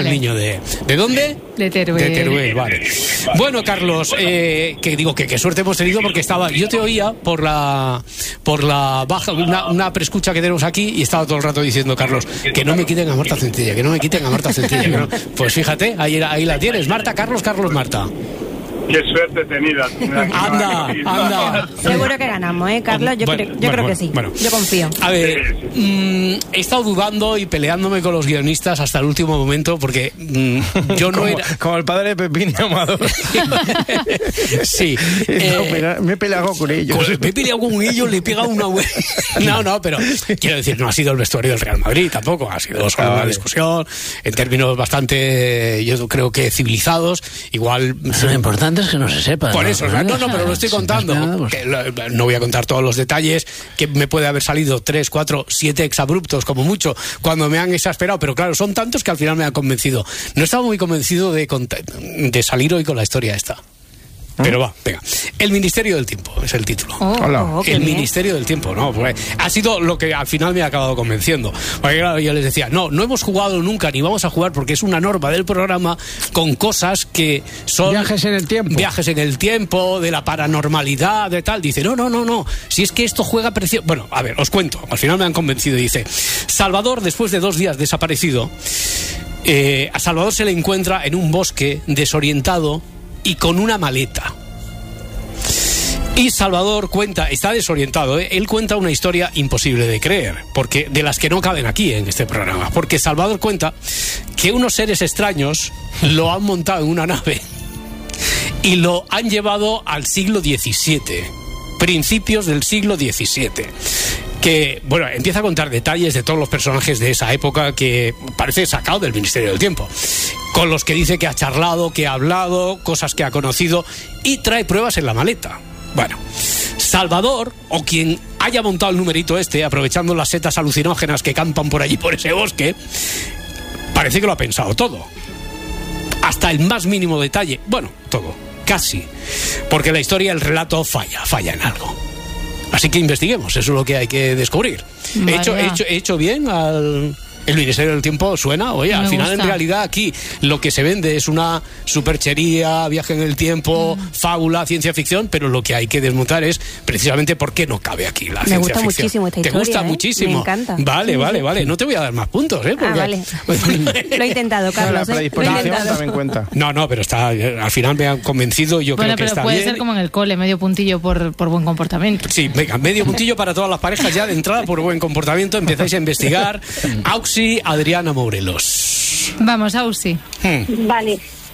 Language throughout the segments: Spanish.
el niño de... ¿De dónde? De Teruel. De Teruel, vale. Bueno, Carlos, que digo que qué suerte hemos tenido porque yo te oía por la baja, una preescucha que tenemos aquí y estaba todo el rato diciendo, Carlos, que no me quiten a Marta Centella, que no me quiten a Marta Centella. Pues fíjate, ahí la tienes. Marta, Carlos, Marta. Qué suerte tenida. Anda. Seguro que ganamos, Carlos. Yo creo que sí. Bueno. Yo confío. A ver, he estado dudando y peleándome con los guionistas hasta el último momento porque yo no era... Como el padre de Pepín y Amador. Sí. Me he peleado con ellos. Me he peleado con ellos, le he pegado una... No, pero quiero decir, no ha sido el vestuario del Real Madrid tampoco. Ha sido solo una discusión en términos bastante, yo creo que civilizados. Igual... Lo importante es que no se sepa. Por eso, no, pero lo estoy contando. No voy a contar todos los detalles, que me puede haber salido 3, 4, 7 exabruptos, como mucho, cuando me han exasperado, pero claro, son tantos que al final me han convencido. No estaba muy convencido de salir hoy con la historia esta. Pero va, venga. El Ministerio del Tiempo es el título. El Ministerio del Tiempo, ¿no? Pues ha sido lo que al final me ha acabado convenciendo. Porque claro, yo les decía, no hemos jugado nunca ni vamos a jugar porque es una norma del programa con cosas que son... Viajes en el tiempo. Viajes en el tiempo, de la paranormalidad, de tal. Dice, no. Si es que esto juega precioso... Bueno, a ver, os cuento. Al final me han convencido. Dice, Salvador, después de 2 días desaparecido, a Salvador se le encuentra en un bosque desorientado y con una maleta. Y Salvador está desorientado, él cuenta una historia imposible de creer, porque de las que no caben aquí en este programa, porque Salvador cuenta que unos seres extraños lo han montado en una nave y lo han llevado al siglo XVII, principios del siglo XVII. Que, bueno, empieza a contar detalles de todos los personajes de esa época que parece sacado del Ministerio del Tiempo, con los que dice que ha charlado, que ha hablado, cosas que ha conocido, y trae pruebas en la maleta. Bueno, Salvador, o quien haya montado el numerito aprovechando las setas alucinógenas que campan por allí, por ese bosque, parece que lo ha pensado todo, hasta el más mínimo detalle. Bueno, todo, casi, porque la historia, el relato falla en algo. Así que investiguemos, eso es lo que hay que descubrir. He hecho bien el Ministerio del Tiempo, suena, oye, al final en realidad aquí lo que se vende es una superchería, viaje en el tiempo, fábula, ciencia ficción, pero lo que hay que desmontar es precisamente por qué no cabe aquí la ciencia ficción. Me gusta muchísimo esta historia. ¿Te gusta muchísimo? Me encanta. Vale. No te voy a dar más puntos, porque... vale. Lo he intentado, Carlos. La predisposición también cuenta. No, pero al final me han convencido, yo creo que está bien. Bueno, pero puede ser como en el cole, medio puntillo por buen comportamiento. Sí, venga, medio puntillo para todas las parejas ya de entrada por buen comportamiento. Empezáis a investigar. Auxi, Adriana Morelos. Vamos, Auxi. Vale.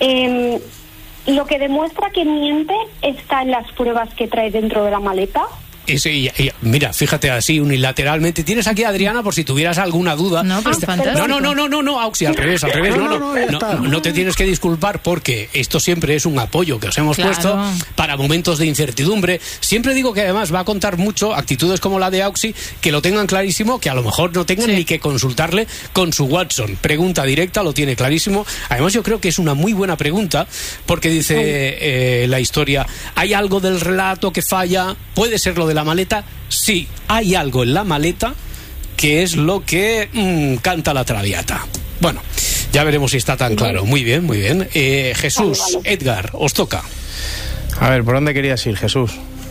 Lo que demuestra que miente está en las pruebas que trae dentro de la maleta. Mira, fíjate así unilateralmente. Tienes aquí a Adriana por si tuvieras alguna duda. No, pero fantástico. No, Auxi, al revés. No te tienes que disculpar porque esto siempre es un apoyo que os hemos puesto para momentos de incertidumbre. Siempre digo que además va a contar mucho actitudes como la de Auxi, que lo tengan clarísimo, que a lo mejor no tengan ni que consultarle con su Watson. Pregunta directa, lo tiene clarísimo. Además yo creo que es una muy buena pregunta porque dice la historia, ¿hay algo del relato que falla? ¿Puede ser lo de la maleta? Sí, hay algo en la maleta que es lo que canta la Traviata. Bueno, ya veremos si está tan claro. Muy bien. Jesús, vale. Edgar, os toca. A ver, ¿por dónde querías ir, Jesús?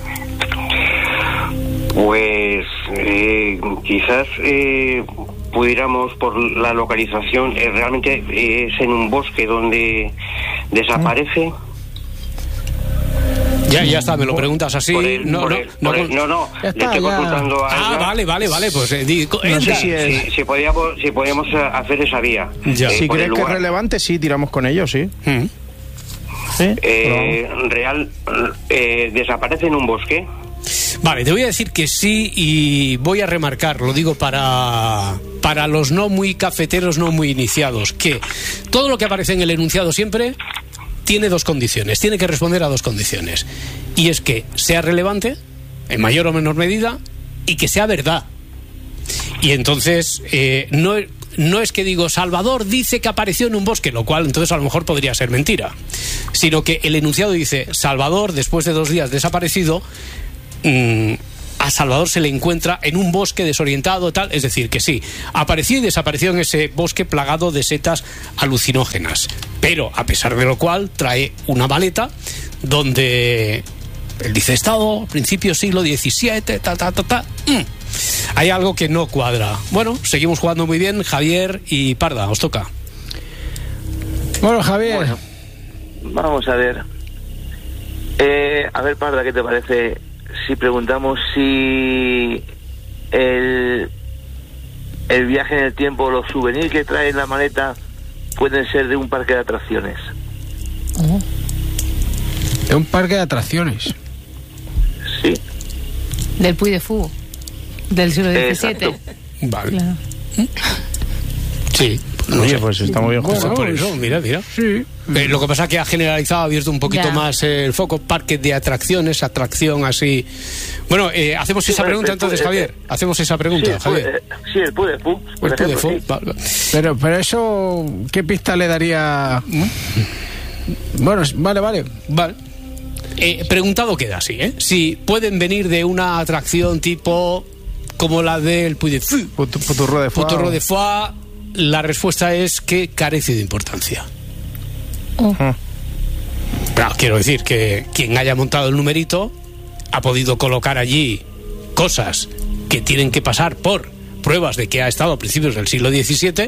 Pues quizás pudiéramos por la localización, realmente es en un bosque donde desaparece. Ya está, me lo preguntas así. No, le estoy consultando a Vale, pues no sé si podíamos hacer esa vía. Si crees que es relevante, sí, tiramos con ellos, sí. ¿Desaparece en un bosque? Vale, te voy a decir que sí y voy a remarcar, lo digo para los no muy cafeteros, no muy iniciados, que todo lo que aparece en el enunciado siempre tiene 2 condiciones, tiene que responder a 2 condiciones. Y es que sea relevante, en mayor o menor medida, y que sea verdad. Y entonces, no es que digo, Salvador dice que apareció en un bosque, lo cual entonces a lo mejor podría ser mentira. Sino que el enunciado dice, Salvador, después de 2 días desaparecido, a Salvador se le encuentra en un bosque desorientado, tal, es decir, que sí, apareció y desapareció en ese bosque plagado de setas alucinógenas, pero a pesar de lo cual trae una maleta donde él dice estado principio siglo XVII, hay algo que no cuadra. Bueno, seguimos jugando muy bien. Javier y Parda, os toca. Bueno, Javier. Bueno, vamos a ver. A ver, Parda, ¿qué te parece si preguntamos si el viaje en el tiempo, los souvenirs que trae en la maleta pueden ser de un parque de atracciones? De un parque de atracciones. Sí. Del Puy de Fou, del siglo XVII. Exacto. Vale. Claro. Sí. Oye, pues está muy bien jugado. Por eso, mira. Sí. Lo que pasa es que ha generalizado, ha abierto un poquito más el foco. Parque de atracciones, atracción así. Bueno, hacemos esa pregunta entonces, Javier. Hacemos esa pregunta, Javier. Sí, el Puy de Fou. El Puy de Fou. Sí. Pero eso, ¿qué pista le daría? Bueno, vale. Preguntado queda así, ¿eh? Si pueden venir de una atracción tipo como la del Puy de Fou, Puturro de Foix, la respuesta es que carece de importancia. Claro, quiero decir que quien haya montado el numerito ha podido colocar allí cosas que tienen que pasar por pruebas de que ha estado a principios del siglo XVII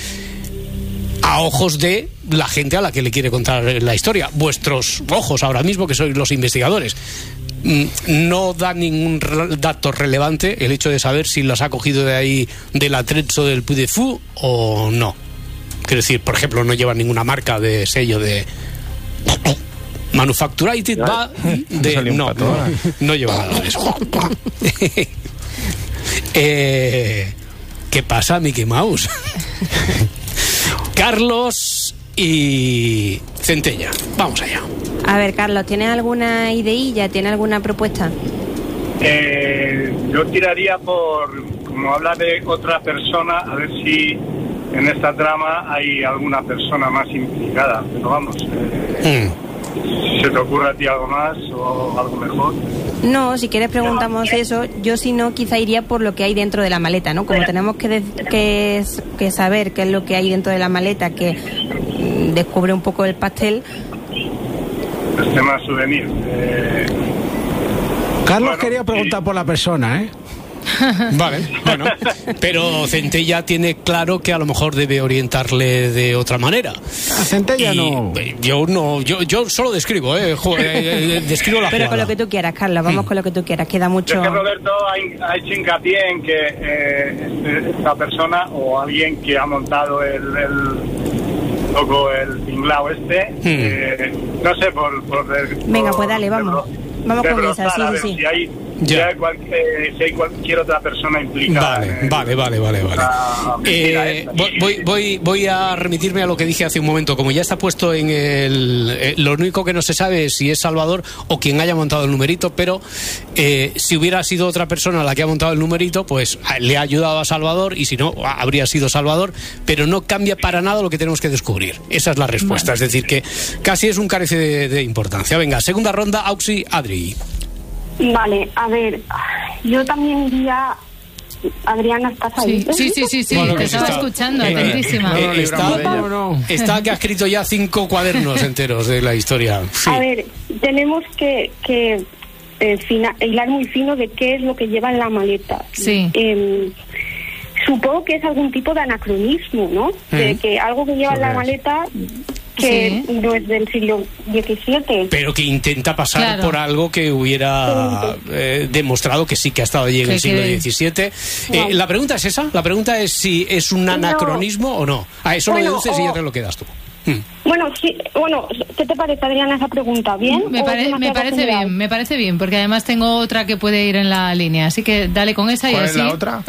a ojos de la gente a la que le quiere contar la historia. Vuestros ojos ahora mismo, que sois los investigadores, no da ningún dato relevante el hecho de saber si las ha cogido de ahí del atrecho del Puy de Fou o no. Quiero decir, por ejemplo, no lleva ninguna marca de sello de Manufacturated va de... No lleva nada de eso. ¿Qué pasa, Mickey Mouse? Carlos y Centella, vamos allá. A ver, Carlos, ¿tienes alguna ideilla? ¿Tienes alguna propuesta? Yo tiraría por, como habla de otra persona, a ver si en esta trama hay alguna persona más implicada. Pero vamos, ¿se te ocurre a ti algo más o algo mejor? No, si quieres preguntamos eso. Yo si no, quizá iría por lo que hay dentro de la maleta, ¿no? Como tenemos que saber qué es lo que hay dentro de la maleta, que descubre un poco el pastel. El tema souvenir. Carlos quería preguntar por la persona, ¿eh? Vale, bueno, pero Centella tiene claro que a lo mejor debe orientarle de otra manera. A Centella no. Yo solo describo, describo la Pero jugada. con lo que tú quieras, Carlos, vamos con lo que tú quieras, queda mucho. Es que Roberto ha hecho hincapié en que esta persona o alguien que ha montado el tinglao no sé, Venga, pues dale, vamos con esa, sí. Si hay cualquier otra persona implicada. Vale. Voy a remitirme a lo que dije hace un momento. Como ya está puesto en lo único que no se sabe es si es Salvador o quien haya montado el numerito, pero si hubiera sido otra persona la que ha montado el numerito, pues le ha ayudado a Salvador, y si no, habría sido Salvador, pero no cambia para nada lo que tenemos que descubrir. Esa es la respuesta. Es decir, que casi es un carece de importancia. Venga, segunda ronda, Auxi, Adri. Vale, a ver, yo también iría... Adriana, ¿estás ahí? Sí, bueno, te estaba escuchando, atentísima. Está que ha escrito ya 5 cuadernos enteros de la historia. Sí. A ver, tenemos que hilar muy fino de qué es lo que lleva en la maleta. Sí. Supongo que es algún tipo de anacronismo, ¿no? De que algo que lleva en la maleta que no es del siglo XVII. Pero que intenta pasar por algo que hubiera demostrado que sí que ha estado allí en el siglo XVII. La pregunta es esa. La pregunta es si es un anacronismo o no. A eso lo deduces y ya te lo quedas tú. Bueno, sí, ¿qué te parece, Adriana, esa pregunta? ¿Bien? Me parece bien, porque además tengo otra que puede ir en la línea, así que dale con esa y así. ¿Cuál es la otra?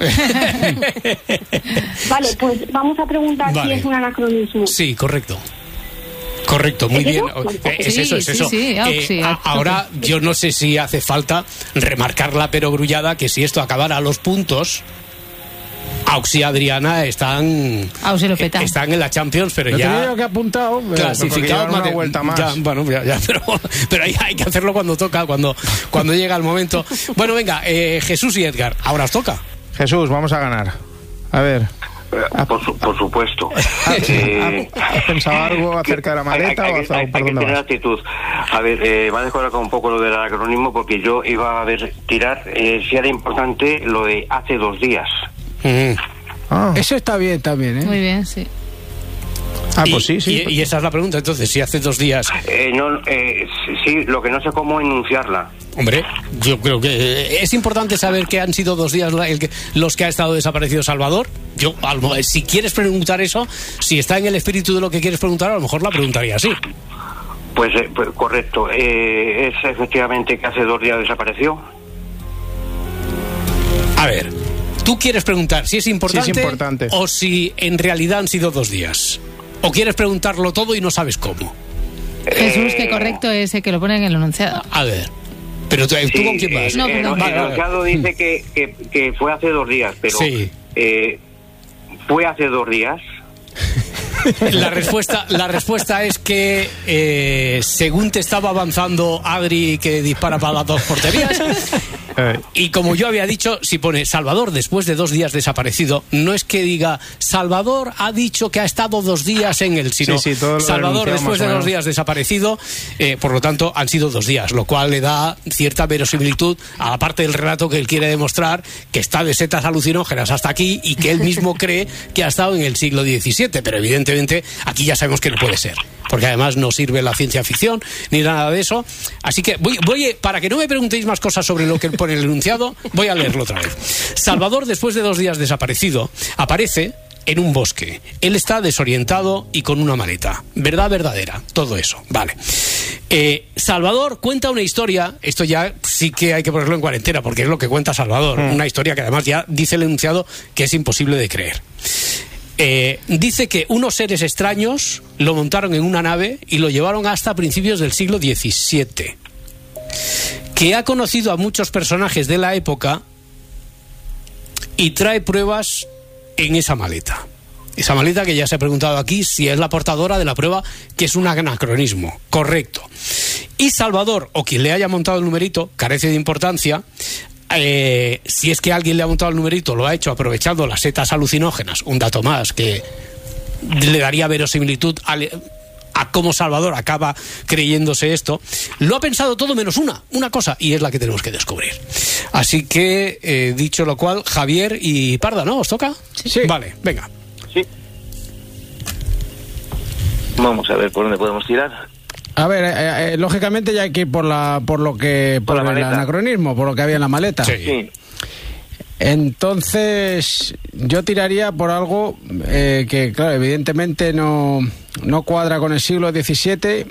Vale, pues vamos a preguntar si es un anacronismo. Sí, correcto, muy bien. Es eso. Sí, ahora yo no sé si hace falta remarcar la perogrullada que si esto acabara a los puntos, Aux y Adriana están en la Champions, pero ya tenía que apuntado clasificado una vuelta más. Pero hay que hacerlo cuando toca, cuando llega el momento. Bueno, venga, Jesús y Edgar, ahora os toca. Jesús, vamos a ganar. A ver. Por supuesto. ¿Has pensado algo acerca de la maleta? Hay que tener actitud. A ver, va a descolocar un poco lo del anacronismo, porque yo iba a tirar si era importante lo de hace 2 días. Eso está bien también, ¿eh? Muy bien, sí. Pues sí. Y esa es la pregunta, entonces, si hace 2 días... sí, lo que no sé cómo enunciarla. Hombre, yo creo que es importante saber que han sido 2 días los que ha estado desaparecido Salvador. Yo, si quieres preguntar eso, si está en el espíritu de lo que quieres preguntar, a lo mejor la preguntaría así. Pues correcto. Es efectivamente que hace 2 días desapareció. A ver, ¿tú quieres preguntar si es importante, sí, es importante o si en realidad han sido 2 días? ¿O quieres preguntarlo todo y no sabes cómo? Jesús, que correcto es que lo ponen en el enunciado. A ver, pero ¿tú con quién vas? No, el enunciado dice que fue hace 2 días, pero sí. ¿Fue hace 2 días? La respuesta es que según te estaba avanzando Adri, que dispara para las 2 porterías, y como yo había dicho, si pone Salvador después de 2 días desaparecido, no es que diga Salvador ha dicho que ha estado 2 días en él, sino Salvador después de 2 días desaparecido, por lo tanto han sido 2 días, lo cual le da cierta verosimilitud a la parte del relato que él quiere demostrar, que está de setas alucinógenas hasta aquí y que él mismo cree que ha estado en el siglo XVII, pero evidentemente aquí ya sabemos que no puede ser, porque además no sirve la ciencia ficción ni nada de eso. Así que voy para que no me preguntéis más cosas sobre lo que pone el enunciado, voy a leerlo otra vez. Salvador, después de 2 días desaparecido, aparece en un bosque. Él está desorientado y con una maleta. Verdad verdadera, todo eso. Vale. Salvador cuenta una historia, esto ya sí que hay que ponerlo en cuarentena, porque es lo que cuenta Salvador, una historia que además ya dice el enunciado que es imposible de creer. Dice que unos seres extraños lo montaron en una nave y lo llevaron hasta principios del siglo XVII, que ha conocido a muchos personajes de la época y trae pruebas en esa maleta. Esa maleta que ya se ha preguntado aquí si es la portadora de la prueba que es un anacronismo. Correcto. Y Salvador, o quien le haya montado el numerito, carece de importancia. Si es que alguien le ha montado el numerito, lo ha hecho aprovechando las setas alucinógenas, un dato más que le daría verosimilitud a cómo Salvador acaba creyéndose esto. Lo ha pensado todo menos una cosa, y es la que tenemos que descubrir. Así que, dicho lo cual, Javier y Parda, ¿no? ¿Os toca? Sí. Vale, venga. Sí. Vamos a ver por dónde podemos tirar. A ver, lógicamente ya hay que ir por el anacronismo, por lo que había en la maleta. Sí. Entonces, yo tiraría por algo que, claro, evidentemente no cuadra con el siglo XVII.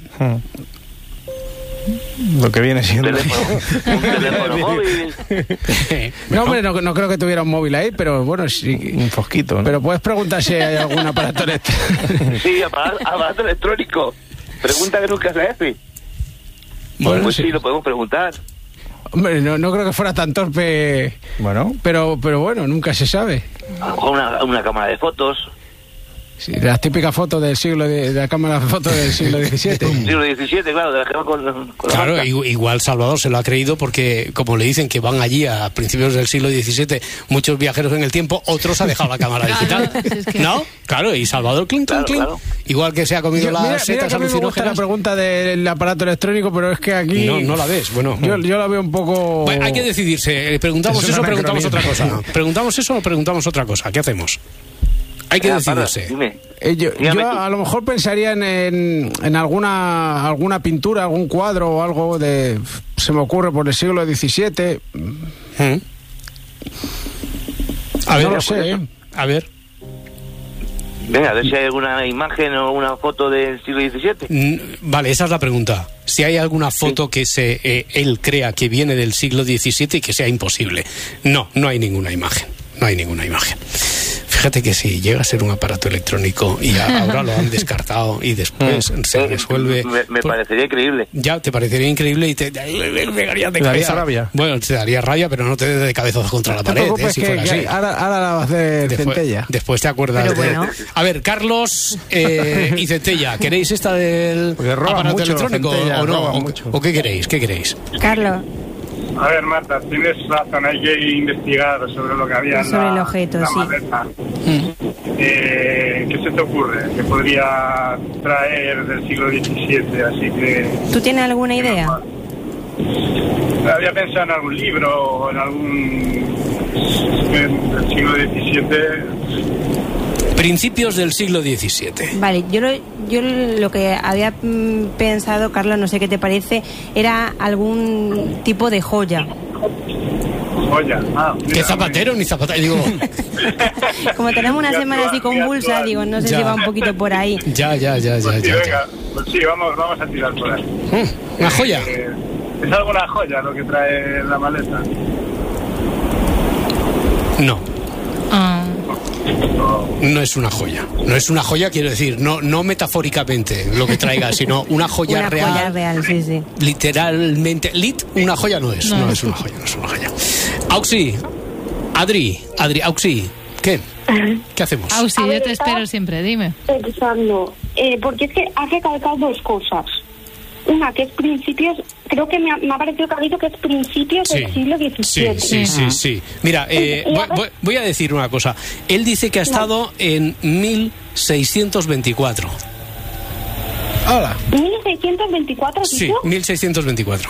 Lo que viene siendo un teléfono móvil. No, hombre, no creo que tuviera un móvil ahí, pero bueno, sí, un fosquito, ¿no? Pero puedes preguntar si hay algún aparato electrónico. Sí, aparato electrónico. Pregunta que nunca se hace. Bueno, pues sí, lo podemos preguntar. Hombre, no creo que fuera tan torpe. Bueno, pero bueno, nunca se sabe. O una cámara de fotos. Sí, las típicas fotos del siglo de la cámara de fotos del siglo XVII. Siglo XVII, claro, de la que va con claro, igual Salvador se lo ha creído porque, como le dicen que van allí a principios del siglo XVII muchos viajeros en el tiempo, otros ha dejado la cámara digital. ¿No? Claro, y Salvador, clink. Igual que se ha comido las setas alucinógenas. Me gusta la pregunta del aparato electrónico, pero es que aquí... No la ves, bueno. Yo la veo un poco... Bueno, hay que decidirse. ¿Preguntamos eso o preguntamos otra cosa? ¿Preguntamos eso o preguntamos otra cosa? ¿Qué hacemos? Hay que decidirse. Yo a lo mejor pensaría en alguna pintura, algún cuadro o algo de... Se me ocurre por el siglo XVII. A ver, no lo sé. A ver. Venga, a ver si hay alguna imagen o una foto del siglo XVII. Vale, esa es la pregunta. Si hay alguna foto que él crea que viene del siglo XVII y que sea imposible. No hay ninguna imagen. No hay ninguna imagen. Fíjate que si llega a ser un aparato electrónico y ahora lo han descartado y después se resuelve... Me parecería increíble. Ya, te parecería increíble y te daría de cabeza. Rabia. Bueno, te daría rabia, pero no te dé de cabezazos contra la pared, si fuera así. Ahora la va a hacer Centella. Después te acuerdas Pero bueno. A ver, Carlos y Centella, ¿queréis esta del aparato electrónico o no? ¿O qué queréis? ¿Qué queréis? Carlos. A ver, Marta, tienes razón, hay que investigar sobre lo que había en sobre el objeto, la sí. maleta. ¿Qué se te ocurre? ¿Qué podría traer del siglo XVII? Así que... ¿Tú tienes alguna idea? Había pensado en algún libro o en algún... del siglo XVII... Principios del siglo XVII. Vale, yo lo que había pensado, Carlos, no sé qué te parece, era algún tipo de joya. Joya, ¿Qué zapatero ni zapatero? Digo... Como tenemos una semana así convulsa, digo, no sé si va un poquito por ahí. Ya. Venga, pues sí, vamos a tirar por ahí. ¿Una joya? ¿Es alguna joya lo que trae la maleta? No. No es una joya. No es una joya, quiero decir, no metafóricamente lo que traiga, sino una joya una real. Una joya real, sí. Literalmente. Una joya no es. No es una joya. Auxi, Adri, Auxi, ¿qué? ¿Qué hacemos? Auxi, yo te espero siempre, dime. Pensando, porque es que has recalcado dos cosas. Una, que es principios, creo que me ha parecido que ha dicho que es principios del siglo XVII. Sí. Mira, voy a decir una cosa. Él dice que ha estado en 1624. Hola. ¿1624? Sí, 1624.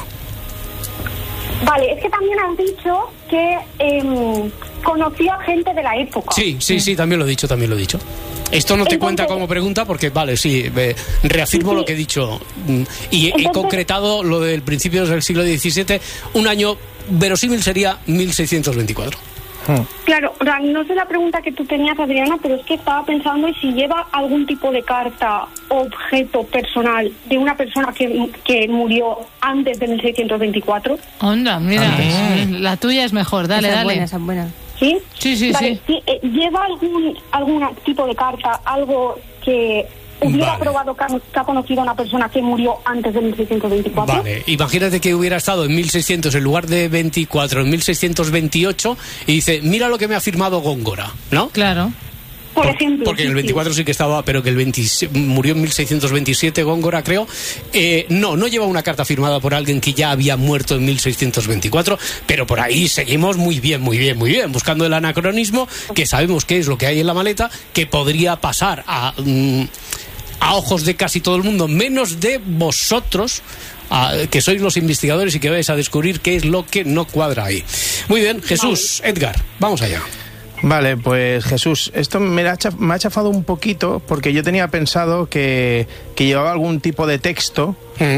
Vale, es que también has dicho que conoció a gente de la época. Sí, también lo he dicho. Esto no te cuenta como pregunta porque, vale, sí, reafirmo lo que he dicho y he concretado lo del principios del siglo XVII. Un año verosímil sería 1624. Claro, no sé la pregunta que tú tenías, Adriana, pero es que estaba pensando en si lleva algún tipo de carta o objeto personal de una persona que murió antes de 1624. Onda, mira, la tuya es mejor, dale. Esa es buena. ¿Sí? Sí. Vale, ¿lleva algún tipo de carta, algo que hubiera probado que ha conocido a una persona que murió antes de 1624? Vale, imagínate que hubiera estado en 1600 en lugar de 24, en 1628 y dice, mira lo que me ha firmado Góngora, ¿no? Claro. Por ejemplo. Porque en el 24 sí que estaba, pero que murió en 1627 Góngora, creo. No lleva una carta firmada por alguien que ya había muerto en 1624, pero por ahí seguimos muy bien, buscando el anacronismo, que sabemos qué es lo que hay en la maleta, que podría pasar a ojos de casi todo el mundo, menos de vosotros, que sois los investigadores y que vais a descubrir qué es lo que no cuadra ahí. Muy bien, Jesús, Edgar, vamos allá. Vale, pues Jesús, esto me ha chafado un poquito porque yo tenía pensado que llevaba algún tipo de texto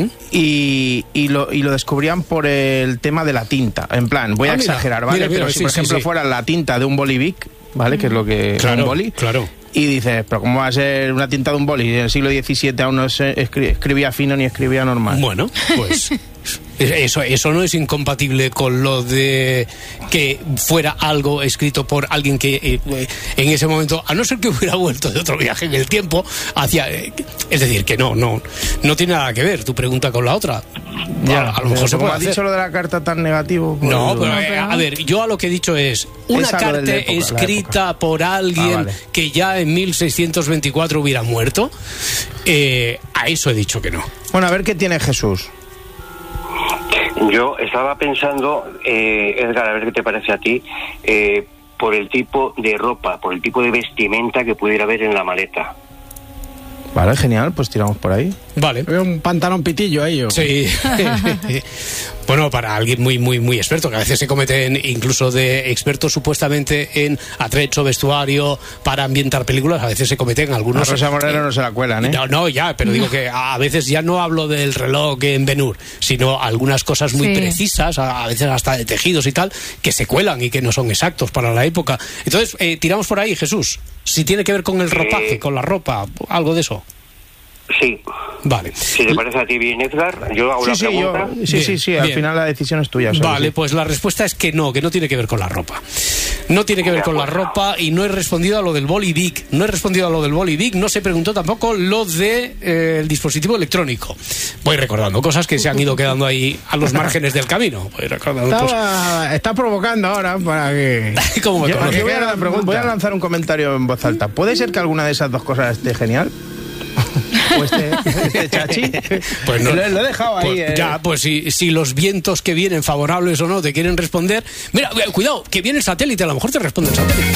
y lo descubrían por el tema de la tinta. En plan, voy a exagerar, ¿vale? Pero si por ejemplo fuera la tinta de un bolivic, ¿vale? Que es lo que es un boli. Claro. Y dices, pero ¿cómo va a ser una tinta de un boli? En el siglo XVII aún no se escribía fino ni escribía normal. Bueno, pues... Eso no es incompatible con lo de que fuera algo escrito por alguien que en ese momento, a no ser que hubiera vuelto de otro viaje en el tiempo, es decir, que no tiene nada que ver tu pregunta con la otra. Ya, a lo mejor se puede hacer. ¿Has dicho lo de la carta tan negativo? Pues, a ver, yo a lo que he dicho es una carta escrita por alguien que ya en 1624 hubiera muerto. A eso he dicho que no. Bueno, a ver qué tiene Jesús. Yo estaba pensando, Edgar, a ver qué te parece a ti, por el tipo de ropa, por el tipo de vestimenta que pudiera haber en la maleta. Vale, genial, pues tiramos por ahí. Vale. Veo un pantalón pitillo ahí. Sí. Bueno, para alguien muy experto, que a veces se cometen incluso de expertos supuestamente en atrecho, vestuario, para ambientar películas, a veces se cometen algunos... A Rosa Moreno no se la cuelan, ¿eh? No, ya, pero digo que a veces ya no hablo del reloj en Ben-Hur, sino algunas cosas muy precisas, a veces hasta de tejidos y tal, que se cuelan y que no son exactos para la época. Entonces, tiramos por ahí, Jesús. Si tiene que ver con el ropaje, con la ropa, algo de eso. Sí. Vale. Si te parece a ti bien, Edgar, yo hago la pregunta. Sí, al final la decisión es tuya. Vale, pues la respuesta es que no tiene que ver con la ropa. No tiene que ver con la ropa y no he respondido a lo del boli Vic. No se preguntó tampoco lo de el dispositivo electrónico. Voy recordando cosas que se han ido quedando ahí a los márgenes del camino. Voy recordando Está provocando ahora para que... ¿Cómo me conoces? Voy a lanzar un comentario en voz alta. ¿Puede ser que alguna de esas dos cosas esté genial? ¿O este chachi? Pues no, lo he dejado ahí. Pues, ya, pues si los vientos que vienen, favorables o no, te quieren responder... Mira, cuidado, que viene el satélite, a lo mejor te responde el satélite.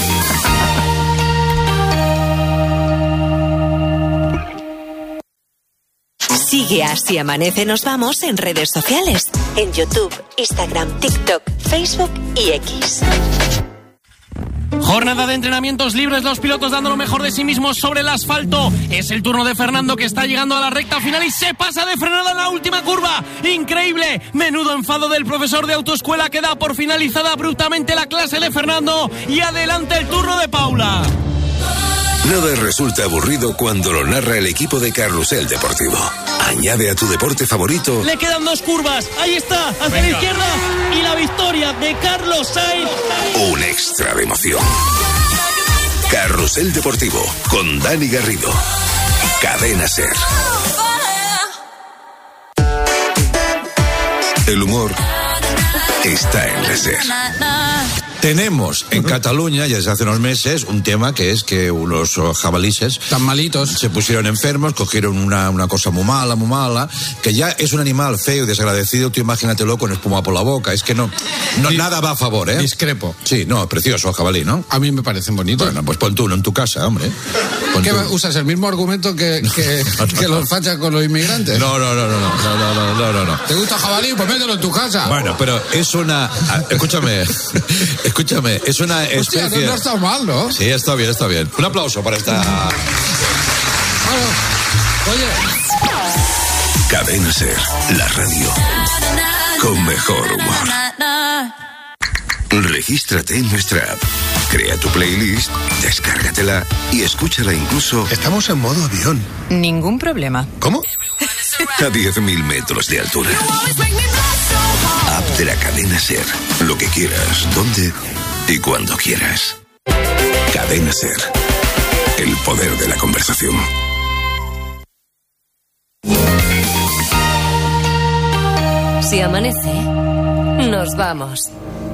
Sigue a Si Amanece Nos Vamos en redes sociales. En YouTube, Instagram, TikTok, Facebook y X. Jornada de entrenamientos libres, los pilotos dando lo mejor de sí mismos sobre el asfalto. Es el turno de Fernando, que está llegando a la recta final y se pasa de frenada en la última curva. ¡Increíble! Menudo enfado del profesor de autoescuela, que da por finalizada abruptamente la clase de Fernando. Y adelante el turno de Paula. Nada resulta aburrido cuando lo narra el equipo de Carrusel Deportivo. Añade a tu deporte favorito. Le quedan 2 curvas. Ahí está, hacia la izquierda. Y la victoria de Carlos Sainz. Un extra de emoción. Carrusel Deportivo con Dani Garrido. Cadena SER. El humor está en la SER. Tenemos en Cataluña, ya desde hace unos meses, un tema que es que unos jabalíes tan malitos se pusieron enfermos, cogieron una cosa muy mala, que ya es un animal feo y desagradecido. Tú imagínatelo con espuma por la boca. Es que no nada va a favor, ¿eh? Discrepo. Sí, no, precioso el jabalí, ¿no? A mí me parecen bonitos. Bueno, pues pon tú uno en tu casa, hombre. ¿Qué usas? ¿El mismo argumento que los fachas con los inmigrantes? No. ¿Te gusta el jabalí? Pues mételo en tu casa. Bueno, pero es una... Escúchame, es una especie... Hostia, no está mal, ¿no? Sí, está bien. Un aplauso para esta... Oye. Cadena SER, la radio con mejor humor. Regístrate en nuestra app, crea tu playlist, descárgatela y escúchala incluso... Estamos en modo avión. Ningún problema. ¿Cómo? A 10.000 metros de altura. App de la Cadena SER. Lo que quieras, donde y cuando quieras. Cadena SER. El poder de la conversación. Si amanece, nos vamos.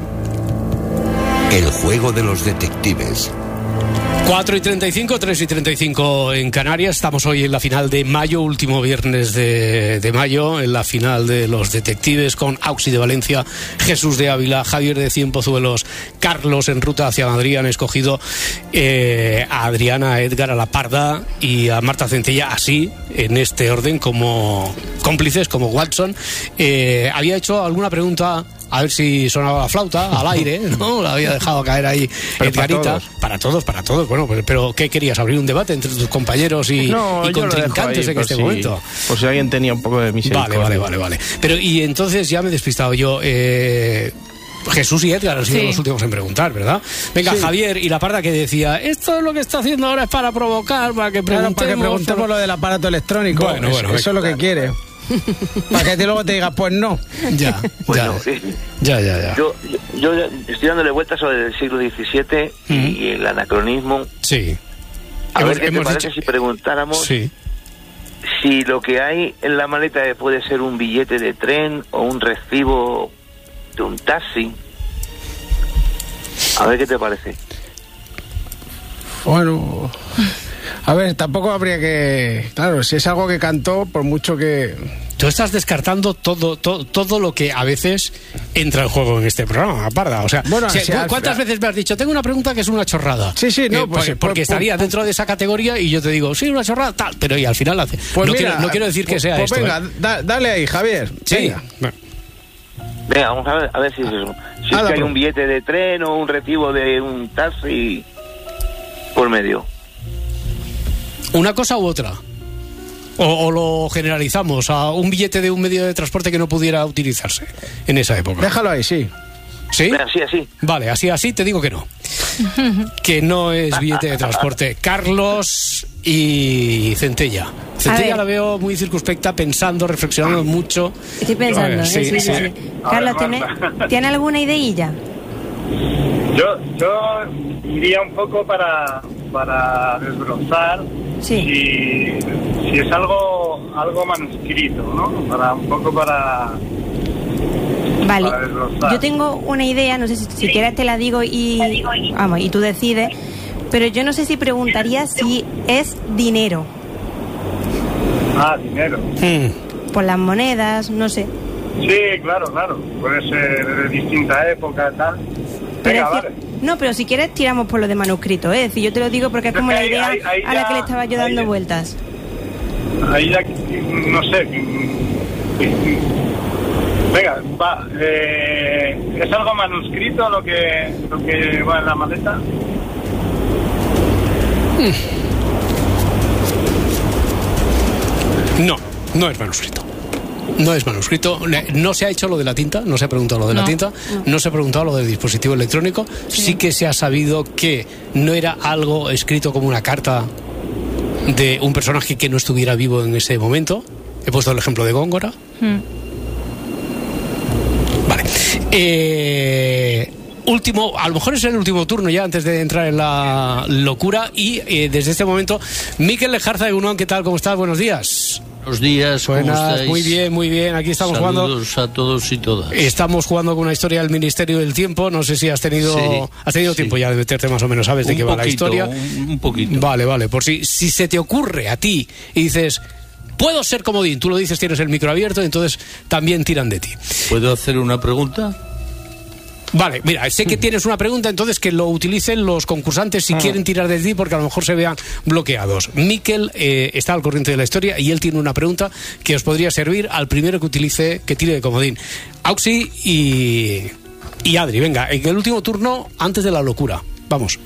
El juego de los detectives. 4:35, 3:35 en Canarias. Estamos hoy en la final de mayo, último viernes de mayo, en la final de los detectives con Auxi de Valencia, Jesús de Ávila, Javier de Cienpozuelos, Carlos en ruta hacia Madrid. Han escogido a Adriana, a Edgar, a La Parda y a Marta Centella, así, en este orden, como cómplices, como Watson. Había hecho alguna pregunta, a ver si sonaba la flauta al aire, ¿no? La había dejado caer ahí Edgarita. Para todos. Bueno, pero ¿qué querías? ¿Abrir un debate entre tus compañeros y contrincantes en este momento? Por si alguien tenía un poco de misericordia. Vale. Pero, y entonces ya me he despistado yo. Jesús y Edgar han sido los últimos en preguntar, ¿verdad? Venga, sí. Javier y La Parda, que decía, esto es lo que está haciendo ahora es para provocar, para que preguntemos lo del aparato electrónico. Bueno, eso es lo que quiere. Para que luego te digas, pues no. Ya. Yo estoy dándole vueltas sobre el siglo XVII y el anacronismo. Sí. A ver qué te parece si preguntáramos si lo que hay en la maleta puede ser un billete de tren o un recibo de un taxi. A ver qué te parece. Bueno... A ver, tampoco habría que... Claro, si es algo que cantó, por mucho que... Tú estás descartando todo lo que a veces entra en juego en este programa, Parda. O sea, bueno, ¿cuántas veces me has dicho, tengo una pregunta que es una chorrada? Sí, no, porque estaría dentro de esa categoría y yo te digo, sí, una chorrada, tal, pero y al final hace... Pues no quiero decir que sea esto. Venga, dale ahí, Javier. Sí. Venga, vamos a ver si es eso. Si es que hay un billete de tren o un recibo de un taxi por medio. ¿Una cosa u otra? ¿O lo generalizamos a un billete de un medio de transporte que no pudiera utilizarse en esa época? Déjalo ahí, sí. ¿Sí? Así. Vale, así te digo que no. Que no es billete de transporte. Carlos y Centella. Centella la veo muy circunspecta, pensando, reflexionando mucho. Estoy pensando, sí. Carlos, ¿tiene alguna ideilla? Yo iría un poco para desbrozar si es algo manuscrito, ¿no? Vale, yo tengo una idea, no sé si quieres te la digo y tú decides, pero yo no sé si preguntaría si es dinero. Dinero. Por las monedas, no sé. Sí, claro, puede ser de distinta época, tal. Venga, vale. No, pero si quieres tiramos por lo de manuscrito, ¿eh? Es decir, yo te lo digo porque es como la idea a la que le estaba yo dando vueltas. Ahí ya, no sé. Venga, va. ¿Es algo manuscrito lo que va en la maleta? No es manuscrito. No es manuscrito, no se ha hecho lo de la tinta, no se ha preguntado lo de la tinta, no se ha preguntado lo del dispositivo electrónico, sí que se ha sabido que no era algo escrito como una carta de un personaje que no estuviera vivo en ese momento. He puesto el ejemplo de Góngora. Vale. Último, a lo mejor es el último turno ya antes de entrar en la locura y desde este momento, Mikel Lejarza de Unoan, ¿qué tal? ¿Cómo estás? Buenos días. Buenos días, ¿cómo estáis? Muy bien, aquí estamos Saludos jugando. A todos y todas. Estamos jugando con una historia del Ministerio del Tiempo, no sé si has tenido tiempo ya de meterte más o menos, sabes de qué va la historia. Un poquito. Vale, por si se te ocurre a ti y dices, puedo ser comodín, tú lo dices, tienes el micro abierto, entonces también tiran de ti. ¿Puedo hacer una pregunta? Vale, mira, sé que tienes una pregunta, entonces que lo utilicen los concursantes si quieren tirar de ti, porque a lo mejor se vean bloqueados. Mikel está al corriente de la historia y él tiene una pregunta que os podría servir al primero que tire de comodín. Auxi y Adri, venga, en el último turno antes de la locura. Vamos.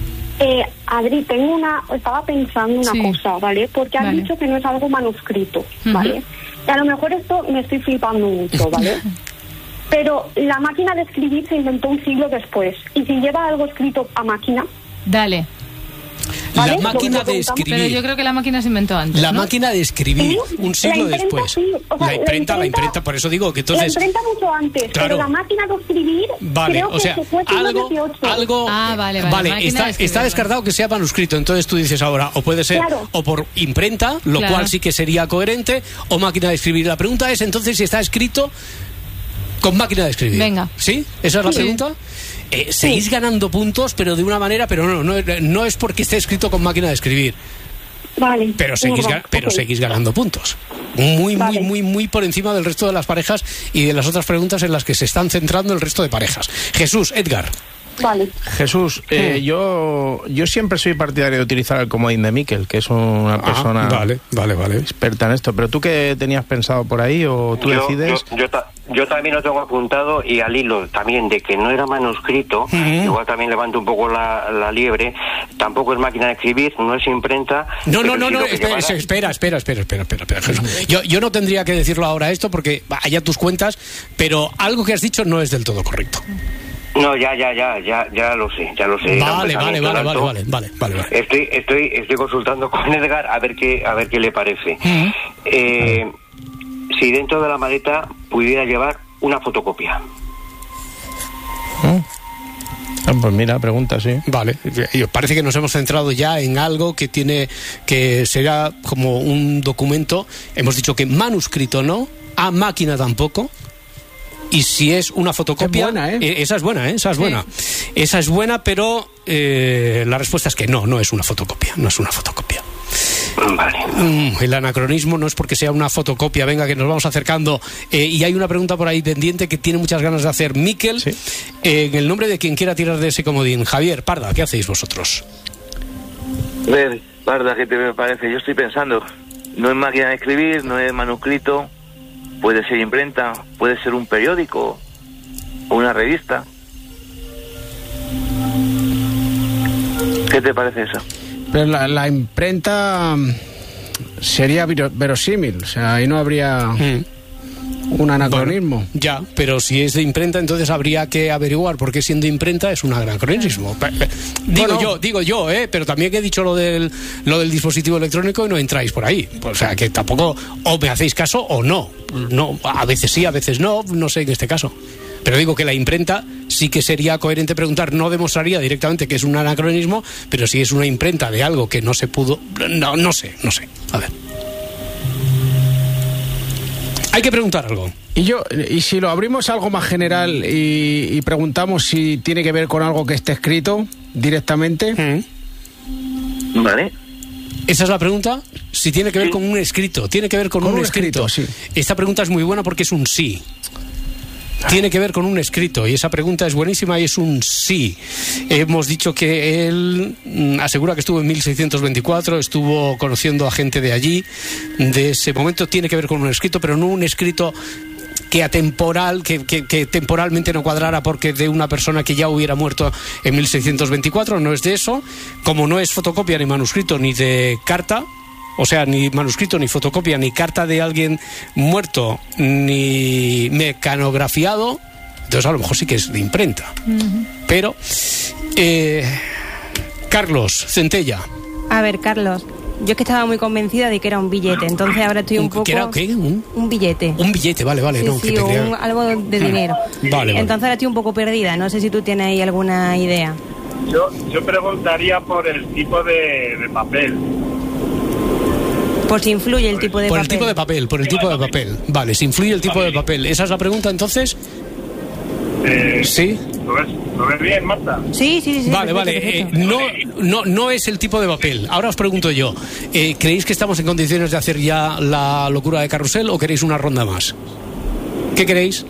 Adri, estaba pensando una cosa, ¿vale? Porque has dicho que no es algo manuscrito, ¿vale? Y a lo mejor esto me estoy flipando mucho, ¿vale? Pero la máquina de escribir se inventó un siglo después. ¿Y si lleva algo escrito a máquina? Dale. ¿Vale? La máquina de escribir. Pero yo creo que la máquina se inventó antes, La ¿no? máquina de escribir, un siglo después. Sí, o sea, la imprenta, por eso digo que entonces... La imprenta mucho antes, claro. Pero la máquina de escribir, creo que se fue siglo XVIII. Vale, está descartado que sea manuscrito, entonces tú dices ahora, o puede ser o por imprenta, lo cual sí que sería coherente, o máquina de escribir. La pregunta es entonces si está escrito con máquina de escribir. Venga. ¿Sí? ¿Esa es la pregunta? Seguís ganando puntos, pero de una manera, pero no es porque esté escrito con máquina de escribir. Vale. Pero seguís ganando puntos. Muy por encima del resto de las parejas y de las otras preguntas en las que se están centrando el resto de parejas. Jesús, Edgar. Vale. Jesús, yo siempre soy partidario de utilizar el comodín de Mikel, que es una persona vale. experta en esto. ¿Pero tú qué tenías pensado por ahí o tú decides? Yo también lo tengo apuntado y al hilo también de que no era manuscrito, igual también levanto un poco la liebre, tampoco es máquina de escribir, no es imprenta. No, espera, Jesús. Yo no tendría que decirlo ahora esto porque allá tus cuentas, pero algo que has dicho no es del todo correcto. No, ya lo sé. Vale. Estoy consultando con Edgar a ver qué le parece. Si dentro de la maleta pudiera llevar una fotocopia. Pues mira, pregunta, sí. Vale, parece que nos hemos centrado ya en algo que será como un documento. Hemos dicho que manuscrito no, a máquina tampoco. Y si es una fotocopia, es buena, esa es buena, esa es buena, pero la respuesta es que no es una fotocopia, Vale. El anacronismo no es porque sea una fotocopia. Venga, que nos vamos acercando. Y hay una pregunta por ahí pendiente que tiene muchas ganas de hacer Mikel, en el nombre de quien quiera tirar de ese comodín. Javier, Parda, ¿qué hacéis vosotros? A ver, Parda, ¿qué te me parece? Yo estoy pensando, no es máquina de escribir, no es manuscrito, puede ser imprenta, puede ser un periódico o una revista. ¿Qué te parece eso? Pero la imprenta sería verosímil, o sea, ahí no habría un anacronismo. Bueno, ya, pero si es de imprenta, entonces habría que averiguar por qué siendo imprenta es un anacronismo. Digo yo, pero también que he dicho lo del dispositivo electrónico y no entráis por ahí. O sea, que tampoco o me hacéis caso o no. A veces sí, a veces no sé en este caso. Pero digo que la imprenta sí que sería coherente preguntar, no demostraría directamente que es un anacronismo, pero si es una imprenta de algo que no se pudo... No sé. A ver. Hay que preguntar algo. Y si lo abrimos a algo más general y preguntamos si tiene que ver con algo que esté escrito directamente. Vale. ¿Esa es la pregunta? Si tiene que ver con un escrito. Tiene que ver con un escrito. Sí. Esta pregunta es muy buena porque es un sí. Tiene que ver con un escrito y esa pregunta es buenísima y es un sí. Hemos dicho que él asegura que estuvo en 1624, estuvo conociendo a gente de allí, de ese momento. Tiene que ver con un escrito, pero no un escrito que atemporal, que temporalmente no cuadrara porque de una persona que ya hubiera muerto en 1624, no es de eso. Como no es fotocopia ni manuscrito ni de carta, o sea, ni manuscrito, ni fotocopia, ni carta de alguien muerto, ni mecanografiado, entonces a lo mejor sí que es de imprenta. Pero, Carlos Centella. A ver, Carlos, yo es que estaba muy convencida de que era un billete, entonces ahora estoy un poco... ¿Qué era qué? Un billete. Un billete, vale. Sí, no, sí, que algo de dinero. Vale. Entonces ahora estoy un poco perdida, no sé si tú tienes ahí alguna idea. Yo preguntaría por el tipo de papel. Por si influye el tipo de papel. Por el tipo de papel. Vale, si influye el tipo de papel. ¿Esa es la pregunta entonces? ¿Sí? ¿Lo ves bien, Marta? Sí. Vale. No es el tipo de papel. Ahora os pregunto yo. ¿Creéis que estamos en condiciones de hacer ya la locura de carrusel o queréis una ronda más? ¿Qué queréis?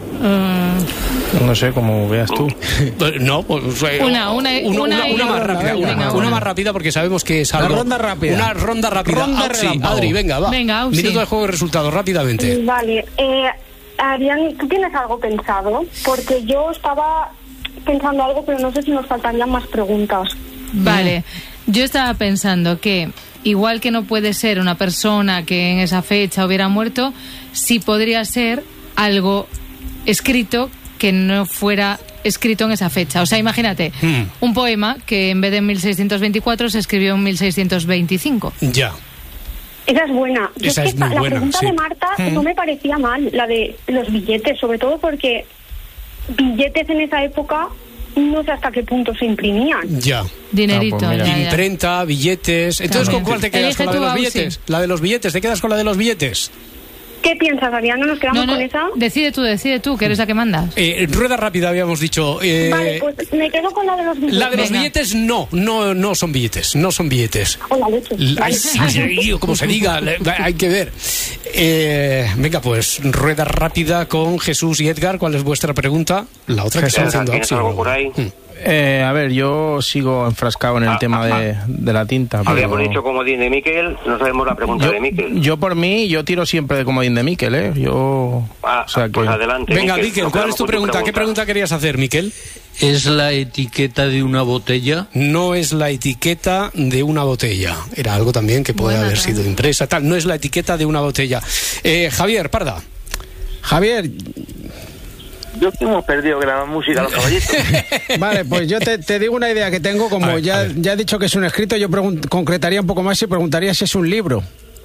No sé, como veas tú. No, pues, una más rápida. Una más rápida porque sabemos que es algo. Una ronda rápida. Una ronda rápida. Adri, venga, va. Minuto de juego y resultados, rápidamente. Vale. Adrián, ¿tú tienes algo pensado? Porque yo estaba pensando algo, pero no sé si nos faltarían más preguntas. Vale. Yo estaba pensando que, igual que no puede ser una persona que en esa fecha hubiera muerto, sí podría ser algo escrito que no fuera escrito en esa fecha. O sea, imagínate, un poema que en vez de en 1624 se escribió en 1625. Ya. Esa es buena. Esa es muy la buena, pregunta sí. de Marta no me parecía mal, la de los billetes, sobre todo porque billetes en esa época no sé hasta qué punto se imprimían. Ya. Dinerito. Imprenta, billetes. Entonces, ¿con cuál te quedas? ¿Con la de los billetes? La de los billetes. ¿Te quedas con la de los billetes? ¿Qué piensas, Adrián? ¿No nos quedamos con esa? Decide tú, que eres la que mandas. Rueda rápida habíamos dicho. Vale, pues me quedo con la de los billetes. La de los billetes no son billetes, no son billetes. Hola, leche. Ay, sí, como se diga, hay que ver. Venga, pues rueda rápida con Jesús y Edgar. ¿Cuál es vuestra pregunta? La otra que está haciendo ¿Tienes algo por ahí? A ver, yo sigo enfrascado en el tema de la tinta. Habíamos dicho comodín de Miquel, no sabemos la pregunta de Miquel. Yo por mí, yo tiro siempre de comodín de Miquel, ¿eh? O sea que... Pues adelante. Venga, Miquel, ¿cuál es tu pregunta? ¿Qué pregunta querías hacer, Miquel? ¿Es la etiqueta de una botella? No es la etiqueta de una botella. Era algo también que puede haber sido impresa, tal. No es la etiqueta de una botella. Javier, Parda. Javier... Yo hemos perdido que la música los caballitos. Vale, pues yo te digo una idea que tengo. Como ya he dicho que es un escrito, yo concretaría un poco más y preguntaría si es un libro.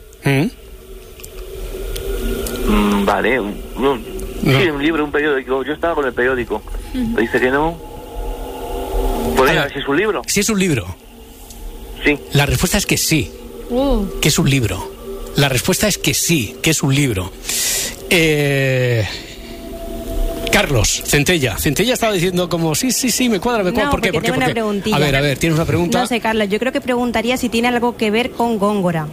Vale, sí, un libro, un periódico. Yo estaba con el periódico. Dice que no. Pues venga, si es un libro. Si es un libro. Sí. La respuesta es que sí. Que es un libro. La respuesta es que sí, que es un libro. Carlos, Centella estaba diciendo como sí, me cuadra. ¿Por qué? Tengo una preguntilla. A ver, ¿tienes una pregunta? No sé, Carlos, yo creo que preguntaría si tiene algo que ver con Góngora.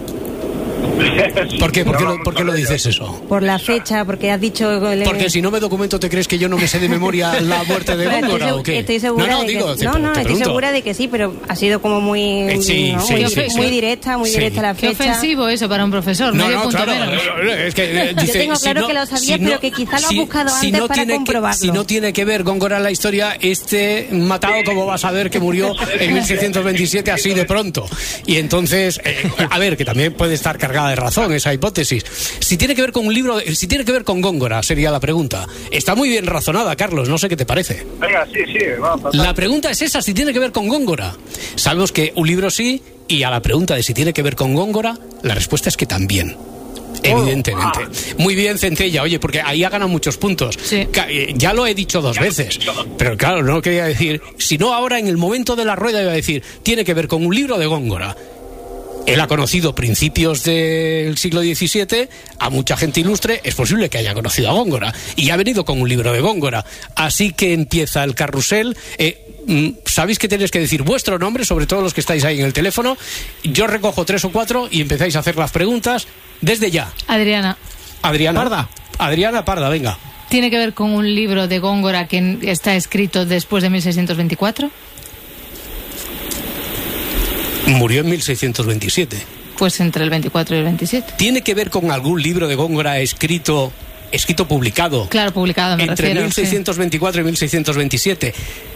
¿Por qué? ¿Por qué lo dices eso? Por la fecha, porque has dicho... Porque si no me documento, ¿te crees que yo no me sé de memoria la muerte de Góngora o qué? Estoy segura estoy segura de que sí, pero ha sido como muy directa la fecha. Qué ofensivo eso para un profesor. Claro. Es que dice, yo tengo claro que lo sabía, pero que quizá lo ha buscado antes para comprobarlo. Si no tiene que ver Góngora en la historia, matado, como vas a ver que murió en 1627 así de pronto. Y entonces, a ver, que también puede estar cargada de razón esa hipótesis. Si tiene que ver con un libro, si tiene que ver con Góngora, sería la pregunta. Está muy bien razonada, Carlos, no sé qué te parece. Venga, sí, vamos. La pregunta es esa, si tiene que ver con Góngora. Sabemos que un libro sí, y a la pregunta de si tiene que ver con Góngora, la respuesta es que también. Evidentemente. Muy bien, Centella. Oye, porque ahí ha ganado muchos puntos. Sí. Ya lo he dicho 2 veces. Pero claro, no quería decir... Si no, ahora en el momento de la rueda iba a decir, tiene que ver con un libro de Góngora. Él ha conocido principios del siglo XVII a mucha gente ilustre, es posible que haya conocido a Góngora, y ha venido con un libro de Góngora. Así que empieza el carrusel. Sabéis que tenéis que decir vuestro nombre, sobre todo los que estáis ahí en el teléfono. Yo recojo 3 o 4 y empezáis a hacer las preguntas desde ya. Adriana Parda. Adriana Parda, venga. ¿Tiene que ver con un libro de Góngora que está escrito después de 1624? Murió en 1627. Pues entre el 24 y el 27. ¿Tiene que ver con algún libro de Góngora escrito publicado? Claro, publicado, me entre refiero. 1624 y 1627.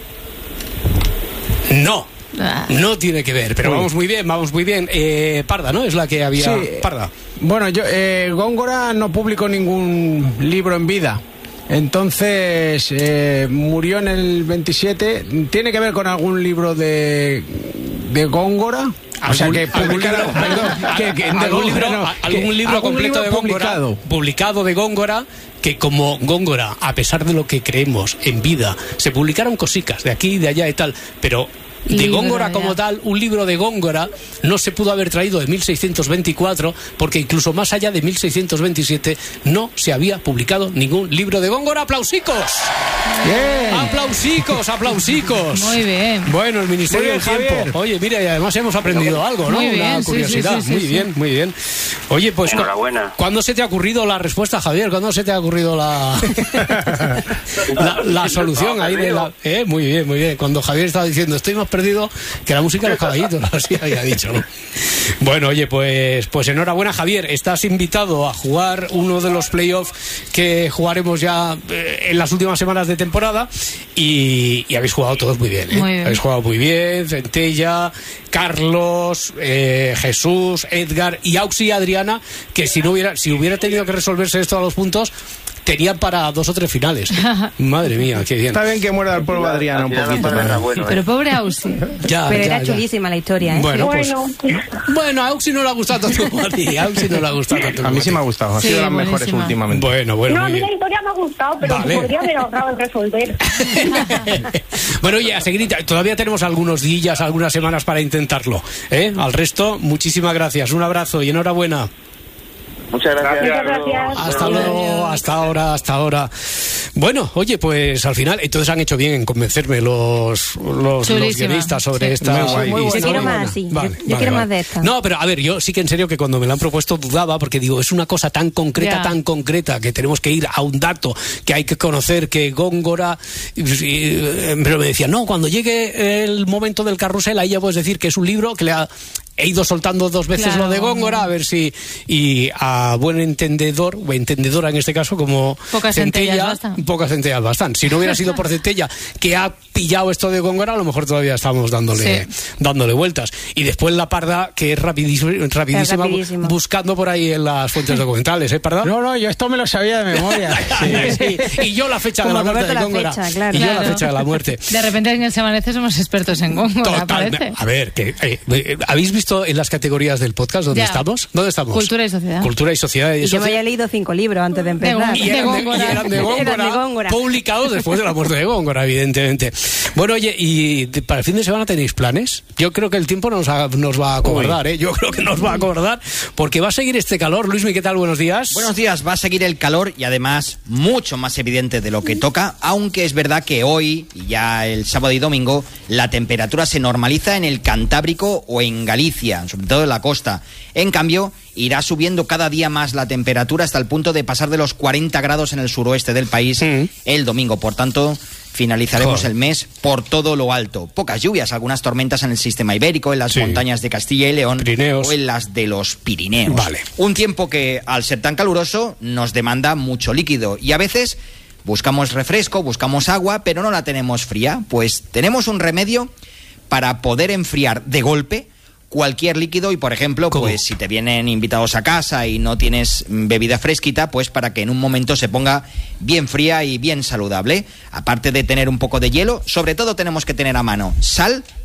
No. No tiene que ver, pero vamos muy bien. Parda, ¿no? Es la que había... Sí. Parda. Bueno, Góngora no publicó ningún libro en vida. Entonces, murió en el 27. ¿Tiene que ver con algún libro de Góngora? O sea, que publicaron... Algún libro completo de Góngora, publicado de Góngora, que como Góngora, a pesar de lo que creemos en vida, se publicaron cositas de aquí, de allá y tal, pero... De Góngora como tal, un libro de Góngora no se pudo haber traído de 1624, porque incluso más allá de 1627 no se había publicado ningún libro de Góngora. ¡Aplausicos! Bien. ¡Aplausicos! Muy bien. Bueno, el Ministerio del Tiempo. Oye, mira, y además hemos aprendido algo, ¿no? Muy bien, Una curiosidad. sí. Muy bien. Oye, pues... Enhorabuena. ¿Cuándo se te ha ocurrido la respuesta, Javier? ¿Cuándo se te ha ocurrido la solución ahí de la... Muy bien. Cuando Javier estaba diciendo, estoy más perdido que la música de los caballitos, así había dicho, ¿no? Bueno, oye, pues enhorabuena, Javier. Estás invitado a jugar uno de los playoffs que jugaremos ya en las últimas semanas de temporada, y habéis jugado todos muy bien, ¿eh? Muy bien. Habéis jugado muy bien, Centella, Carlos, Jesús, Edgar y Auxi y Adriana, que si hubiera tenido que resolverse esto a los puntos, tenían para 2 o 3 finales. Madre mía, qué bien. Está bien que muerda el polvo Adriana un poquito. Pero pobre Auxi. Pero era chulísima la historia, ¿eh? Bueno, a Auxi no le ha gustado tanto como a ti. A mí sí me ha gustado. Ha sido de las mejores últimamente. Bueno, no, a mí la historia me ha gustado, pero podría haber ahorrado el resolver. Bueno, oye, a seguir, todavía tenemos algunos días, algunas semanas para intentarlo, ¿eh? Al resto, muchísimas gracias. Un abrazo y enhorabuena. Muchas gracias. Hasta luego, hasta ahora. Bueno, oye, pues al final, entonces han hecho bien en convencerme los guionistas sobre esta... Yo quiero más, sí. Yo quiero más de esta. No, pero a ver, yo sí que en serio que cuando me la han propuesto dudaba, porque digo, es una cosa tan concreta, que tenemos que ir a un dato, que hay que conocer, que Góngora... Pero me decían, no, cuando llegue el momento del carrusel, ahí ya puedes decir que es un libro que he ido soltando 2 veces lo de Góngora, a ver si... Y a buen entendedor, o entendedora en este caso, como Centella, pocas centellas bastan. Si no hubiera sido por Centella, que ha pillado esto de Góngora, a lo mejor todavía estamos dándole vueltas. Y después la Parda, que es rapidísima, buscando por ahí en las fuentes documentales, ¿eh, Parda? No, yo esto me lo sabía de memoria. Sí. Y yo la fecha de la muerte de Góngora. Y yo la fecha de la muerte. De repente en el Se Amanece somos expertos en Góngora, parece. A ver, ¿habéis visto en las categorías del podcast dónde estamos? ¿Dónde estamos? Cultura y sociedad. Cultura y sociedad. Y yo me había leído 5 libros antes de empezar. Y eran de Góngora, publicados después de la muerte de Góngora, evidentemente. Bueno, oye, ¿y para el fin de semana tenéis planes? Yo creo que el tiempo nos va a acordar, ¿eh? Yo creo que nos va a acordar, porque va a seguir este calor. Luismi, ¿qué tal? Buenos días. Buenos días, va a seguir el calor y además mucho más evidente de lo que toca, aunque es verdad que hoy, y ya el sábado y domingo, la temperatura se normaliza en el Cantábrico o en Galicia, sobre todo en la costa. En cambio, irá subiendo cada día más la temperatura hasta el punto de pasar de los 40 grados en el suroeste del país el domingo. Por tanto, finalizaremos el mes por todo lo alto. Pocas lluvias, algunas tormentas en el sistema ibérico, en las montañas de Castilla y León, Pirineos, o en las de los Pirineos. Vale. Un tiempo que, al ser tan caluroso, nos demanda mucho líquido y a veces buscamos refresco, buscamos agua, pero no la tenemos fría. Pues tenemos un remedio para poder enfriar de golpe cualquier líquido y, por ejemplo, pues si te vienen invitados a casa y no tienes bebida fresquita, pues para que en un momento se ponga bien fría y bien saludable. Aparte de tener un poco de hielo, sobre todo tenemos que tener a mano sal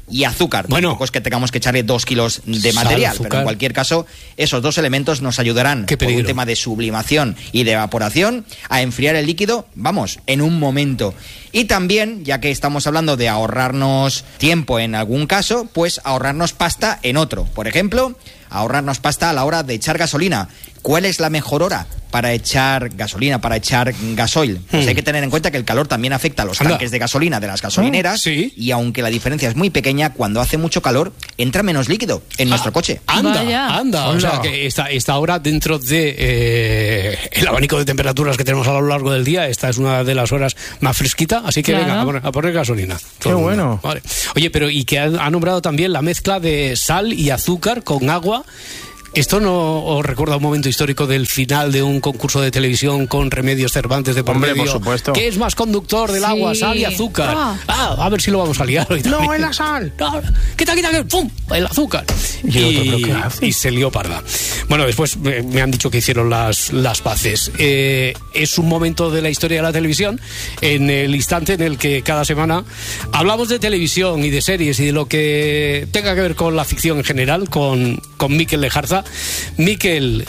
y azúcar. Bueno, tampoco es que tengamos que echarle 2 kilos de material, azúcar. pero en cualquier caso, esos 2 elementos nos ayudarán por un tema de sublimación y de evaporación a enfriar el líquido, vamos, en un momento. Y también, ya que estamos hablando de ahorrarnos tiempo en algún caso, pues ahorrarnos pasta en otro. Por ejemplo, ahorrarnos pasta a la hora de echar gasolina. ¿Cuál es la mejor hora para echar gasolina, para echar gasoil? Pues hay que tener en cuenta que el calor también afecta a los tanques de gasolina de las gasolineras, y aunque la diferencia es muy pequeña, cuando hace mucho calor entra menos líquido en nuestro coche. Anda. O sea, que esta hora dentro de el abanico de temperaturas que tenemos a lo largo del día, esta es una de las horas más fresquita, así que venga, a poner gasolina. Qué bueno. Vale. Oye, pero y que ha nombrado también la mezcla de sal y azúcar con agua. ¿Esto no os recuerda un momento histórico del final de un concurso de televisión con Remedios Cervantes de por medio? Por supuesto. ¿Qué es más conductor del agua, sal y azúcar? A ver si lo vamos a liar hoy también. No, es la sal. No, quita, ¡pum! El azúcar. Y se lió parda. Bueno, después me han dicho que hicieron las paces. Es un momento de la historia de la televisión, en el instante en el que cada semana hablamos de televisión y de series y de lo que tenga que ver con la ficción en general, con Mikel Lejarza. Mikel,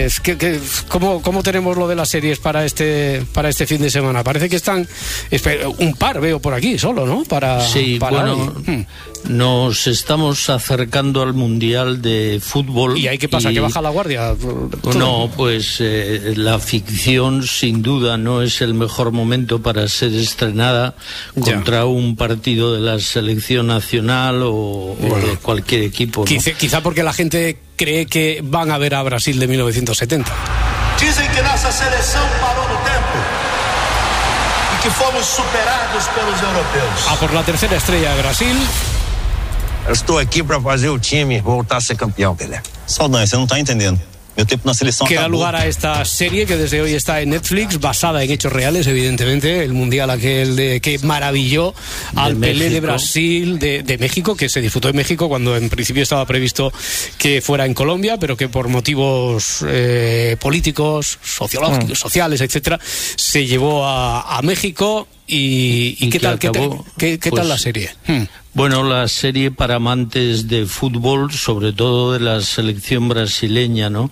¿cómo tenemos lo de las series para este fin de semana? Parece que están un par, veo por aquí solo, ¿no? Para hoy. Nos estamos acercando al Mundial de Fútbol. ¿Y ahí qué pasa? ¿Que baja la guardia? No, pues la ficción sin duda no es el mejor momento para ser estrenada contra un partido de la selección nacional o de cualquier equipo, ¿no? Quizá porque la gente cree que van a ver a Brasil de 1970. Dicen que nuestra selección paró no tiempo y que fomos superados por los europeos. A por la tercera estrella de Brasil. Estou aqui para fazer o time voltar a ser campeão, Pelé. Saudade, você não está entendendo. Meu tempo na seleção que da acabou. lugar a esta serie que desde hoy está en Netflix, basada en hechos reales, evidentemente, el mundial aquel que maravilló al Pelé de Brasil, de México, que se disfrutó en México cuando en principio estaba previsto que fuera en Colombia, pero que por motivos políticos, sociológicos, sociales, etcétera, se llevó a México. ¿Y qué tal? ¿Qué tal la serie? Bueno, la serie para amantes de fútbol, sobre todo de la selección brasileña, ¿no?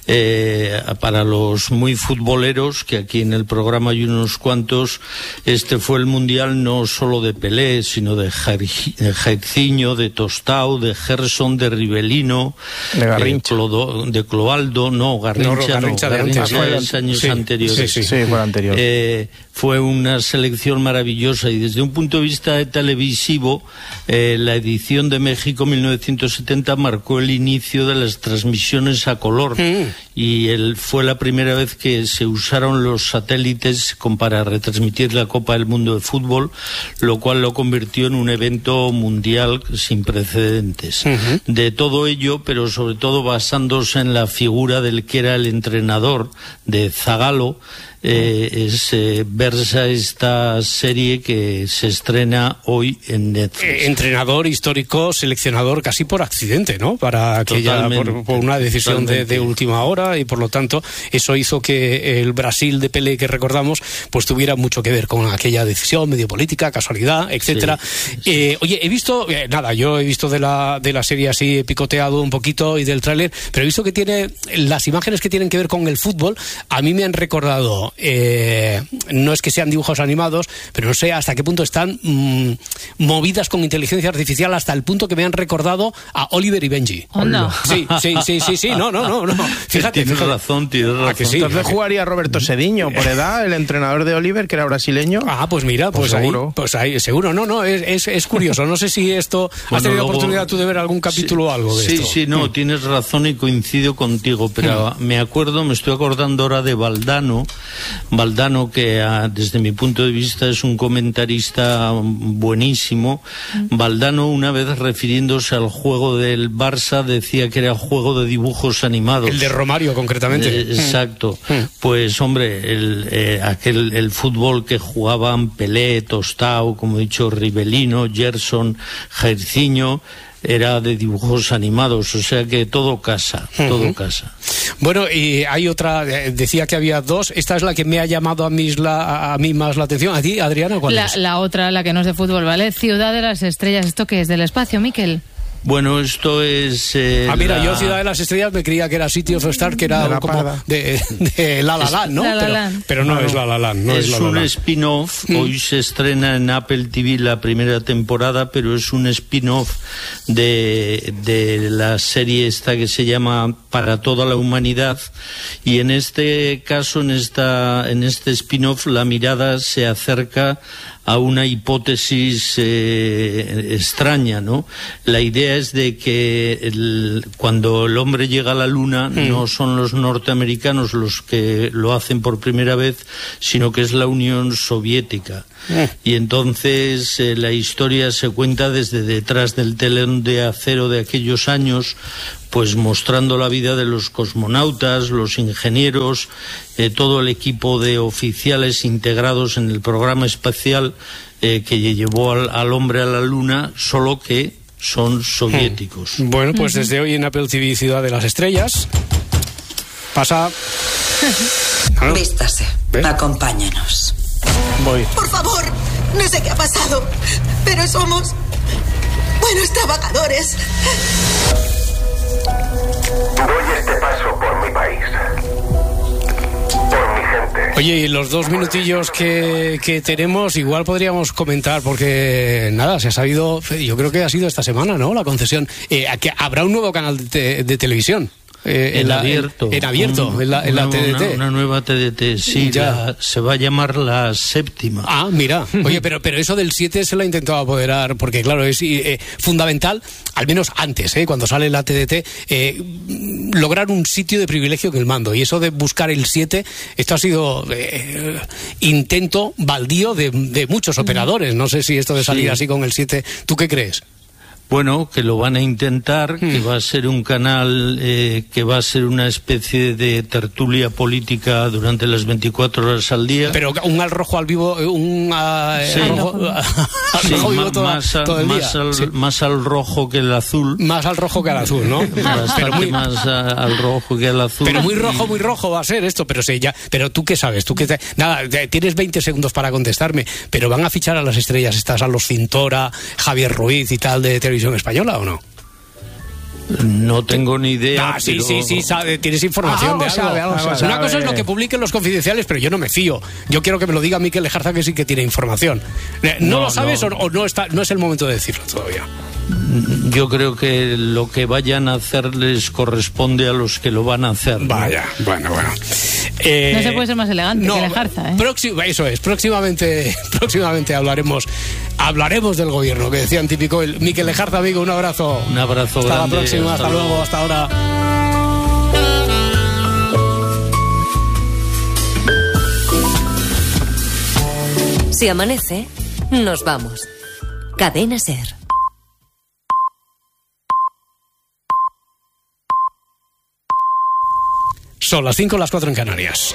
Para los muy futboleros, que aquí en el programa hay unos cuantos, este fue el mundial no solo de Pelé, sino de Jairzinho, de Tostão, de Gerson, de Rivelino, de Garrincha, de Cloaldo, Garrincha es años anteriores. Sí, fue el anterior. Fue una selección maravillosa y desde un punto de vista televisivo, la edición de México 1970 marcó el inicio de las transmisiones a color y fue la primera vez que se usaron los satélites para retransmitir la Copa del Mundo de Fútbol, lo cual lo convirtió en un evento mundial sin precedentes. De todo ello, pero sobre todo basándose en la figura del que era el entrenador de Zagallo, versa esta serie que se estrena hoy en Netflix. Entrenador histórico, seleccionador casi por accidente, ¿no? Para aquella, por una decisión de última hora, y por lo tanto eso hizo que el Brasil de Pelé que recordamos pues tuviera mucho que ver con aquella decisión medio política, casualidad, etcétera. Oye, he visto yo he visto de la serie así, he picoteado un poquito y del tráiler, pero he visto que tiene las imágenes que tienen que ver con el fútbol. A mí me han recordado, no es que sean dibujos animados, pero no sé hasta qué punto están movidas con inteligencia artificial, hasta el punto que me han recordado a Oliver y Benji. Hola. Sí, no. Fíjate. Tienes razón. Que sí. Entonces jugaría Roberto Sediño, por edad, el entrenador de Oliver, que era brasileño. Pues mira, pues ahí, seguro. No, es curioso. No sé si esto, ¿has tenido oportunidad tú de ver algún capítulo o algo de esto? Sí, tienes razón y coincido contigo, pero me estoy acordando ahora de Valdano, que desde mi punto de vista es un comentarista buenísimo. Valdano, una vez refiriéndose al juego del Barça, decía que era juego de dibujos animados. El de Romario, concretamente. Exacto. Pues hombre, el fútbol que jugaban Pelé, Tostão, como he dicho, Rivelino, Gerson, Jairzinho, era de dibujos animados, o sea que todo casa, todo casa. Bueno, y hay otra, decía que había dos, esta es la que me ha llamado a mí más la atención. ¿A ti, Adriana, cuál es? La otra, la que no es de fútbol, ¿vale? Ciudad de las Estrellas, ¿esto qué es? ¿Del espacio, Miquel? Bueno, esto es... mira, yo Ciudad de las Estrellas me creía que era City of Stars, que era como de La La Land, ¿no? Pero no es La La Land. No es La La un Land. spin-off, hoy se estrena en Apple TV la primera temporada, pero es un spin-off de la serie esta que se llama Para toda la humanidad, y en este caso, en este spin-off, la mirada se acerca a una hipótesis extraña, ¿no? La idea es de que cuando el hombre llega a la Luna no son los norteamericanos los que lo hacen por primera vez, sino que es la Unión Soviética. Y entonces la historia se cuenta desde detrás del telón de acero de aquellos años, pues mostrando la vida de los cosmonautas, los ingenieros, todo el equipo de oficiales integrados en el programa espacial que llevó al hombre a la Luna, solo que son soviéticos. Bueno, pues desde hoy en Apple TV Ciudad de las Estrellas pasa... Vístase, acompáñanos. Voy. Por favor, no sé qué ha pasado, pero somos buenos trabajadores. Doy este paso por mi país, por mi gente. Oye, y los 2 minutillos que tenemos, igual podríamos comentar, porque nada, se ha sabido, yo creo que ha sido esta semana, ¿no?, la concesión, que habrá un nuevo canal de televisión. En abierto, en la TDT. Una nueva TDT, sí, se va a llamar la séptima. Ah, mira. Oye, pero eso del 7 se lo ha intentado apoderar, porque claro, es fundamental, al menos antes, cuando sale la TDT, lograr un sitio de privilegio en el mando. Y eso de buscar el 7, esto ha sido intento baldío de muchos operadores. No sé si esto de salir así con el 7, ¿tú qué crees? Bueno, que lo van a intentar, que va a ser un canal que va a ser una especie de tertulia política durante las 24 horas al día. Pero un al rojo al vivo, todo el día. Más al rojo que el azul. Más al rojo que al azul, ¿no? Bastante más al rojo que al azul. Pero muy rojo va a ser esto, pero tú qué sabes, nada, tienes 20 segundos para contestarme, pero van a fichar a las estrellas estas, a los Cintora, Javier Ruiz y tal, de televisión española, ¿o no? No tengo ni idea. Sí, tienes información de algo. Una cosa es lo que publiquen los confidenciales, pero yo no me fío. Yo quiero que me lo diga Miquel Lejarza, que sí que tiene información. ¿No lo sabes o no es el momento de decirlo todavía? Yo creo que lo que vayan a hacer les corresponde a los que lo van a hacer. Vaya, bueno. No se puede ser más elegante que Lejarza, Eso es, próximamente hablaremos del gobierno, que decían típico el Miquel Lejarza, amigo, un abrazo. Un abrazo hasta grande. La próxima, hasta luego, hasta ahora. Si amanece, nos vamos. Cadena SER. Son las 5, las 4 en Canarias.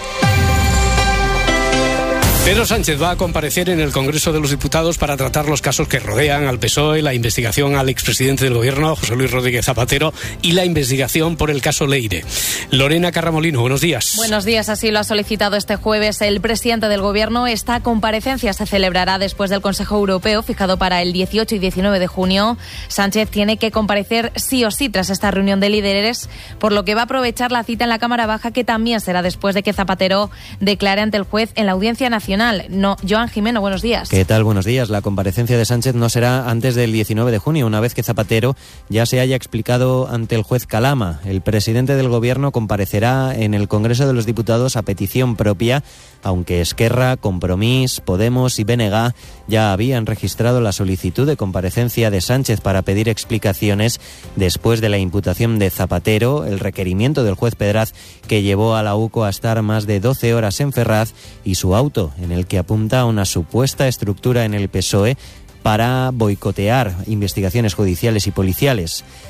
Pedro Sánchez va a comparecer en el Congreso de los Diputados para tratar los casos que rodean al PSOE, la investigación al expresidente del Gobierno, José Luis Rodríguez Zapatero, y la investigación por el caso Leire. Lorena Carramolino, buenos días. Buenos días, así lo ha solicitado este jueves el presidente del Gobierno. Esta comparecencia se celebrará después del Consejo Europeo, fijado para el 18 y 19 de junio. Sánchez tiene que comparecer sí o sí tras esta reunión de líderes, por lo que va a aprovechar la cita en la Cámara Baja, que también será después de que Zapatero declare ante el juez en la Audiencia Nacional. Joan Jimeno, buenos días. ¿Qué tal? Buenos días. La comparecencia de Sánchez no será antes del 19 de junio, una vez que Zapatero ya se haya explicado ante el juez Calama. El presidente del Gobierno comparecerá en el Congreso de los Diputados a petición propia, aunque Esquerra, Compromís, Podemos y BNG ya habían registrado la solicitud de comparecencia de Sánchez para pedir explicaciones después de la imputación de Zapatero, el requerimiento del juez Pedraz que llevó a la UCO a estar más de 12 horas en Ferraz, y su auto en el que apunta a una supuesta estructura en el PSOE para boicotear investigaciones judiciales y policiales.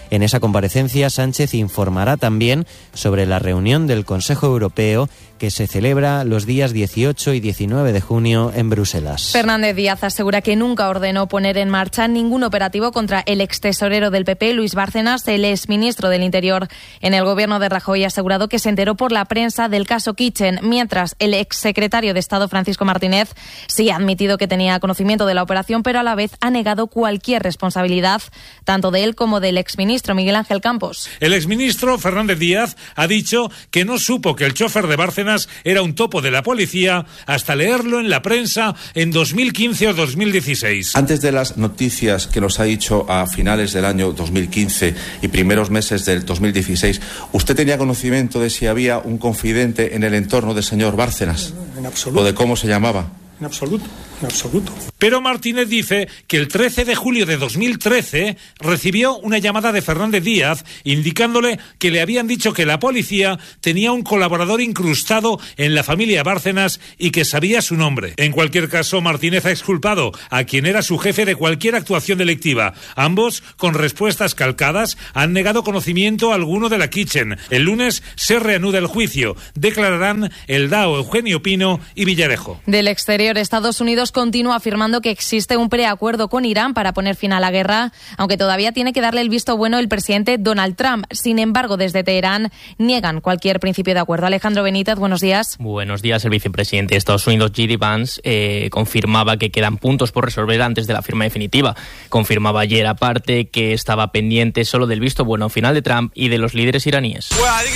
En esa comparecencia, Sánchez informará también sobre la reunión del Consejo Europeo que se celebra los días 18 y 19 de junio en Bruselas. Fernández Díaz asegura que nunca ordenó poner en marcha ningún operativo contra el extesorero del PP, Luis Bárcenas. El exministro del Interior en el gobierno de Rajoy ha asegurado que se enteró por la prensa del caso Kitchen, mientras el exsecretario de Estado, Francisco Martínez, sí ha admitido que tenía conocimiento de la operación, pero a la vez ha negado cualquier responsabilidad, tanto de él como del exministro Miguel Ángel Campos. El exministro Fernández Díaz ha dicho que no supo que el chofer de Bárcenas era un topo de la policía hasta leerlo en la prensa en 2015 o 2016. Antes de las noticias que nos ha dicho a finales del año 2015 y primeros meses del 2016, ¿usted tenía conocimiento de si había un confidente en el entorno del señor Bárcenas? En absoluto. ¿O de cómo se llamaba? En absoluto, en absoluto. Pero Martínez dice que el 13 de julio de 2013 recibió una llamada de Fernández Díaz indicándole que le habían dicho que la policía tenía un colaborador incrustado en la familia Bárcenas y que sabía su nombre. En cualquier caso, Martínez ha exculpado a quien era su jefe de cualquier actuación delictiva. Ambos, con respuestas calcadas, han negado conocimiento alguno de la Kitchen. El lunes se reanuda el juicio. Declararán el DAO Eugenio Pino y Villarejo. Del exterior, Estados Unidos continúa afirmando que existe un preacuerdo con Irán para poner fin a la guerra, aunque todavía tiene que darle el visto bueno el presidente Donald Trump. Sin embargo, desde Teherán niegan cualquier principio de acuerdo. Alejandro Benítez, buenos días. Buenos días. El vicepresidente de Estados Unidos, J.D. Vance, confirmaba que quedan puntos por resolver antes de la firma definitiva. Confirmaba ayer, aparte, que estaba pendiente solo del visto bueno final de Trump y de los líderes iraníes.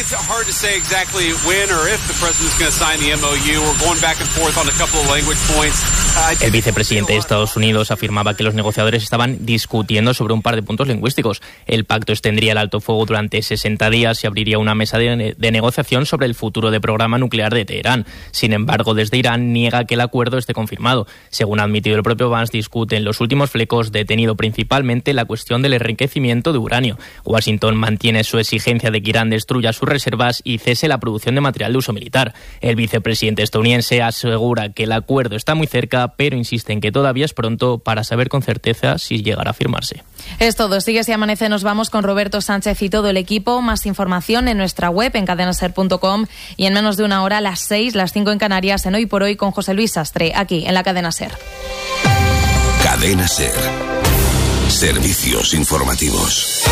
El vicepresidente de Estados Unidos afirmaba que los negociadores estaban discutiendo sobre un par de puntos lingüísticos. El pacto extendría el alto fuego durante 60 días y abriría una mesa de negociación sobre el futuro del programa nuclear de Teherán. Sin embargo, desde Irán niega que el acuerdo esté confirmado. Según ha admitido el propio Vance, discuten los últimos flecos, detenido principalmente la cuestión del enriquecimiento de uranio. Washington mantiene su exigencia de que Irán destruya sus reservas y cese la producción de material de uso militar. El vicepresidente estadounidense asegura que el acuerdo está muy cerca, pero insiste en que todavía es pronto para saber con certeza si llegará a firmarse. Es todo. Sigue Si Amanece. Nos vamos con Roberto Sánchez y todo el equipo. Más información en nuestra web, en cadenaser.com, y en menos de una hora, las 6, las 5 en Canarias, en Hoy por Hoy, con José Luis Sastre, aquí en la Cadena Ser. Cadena Ser. Servicios informativos.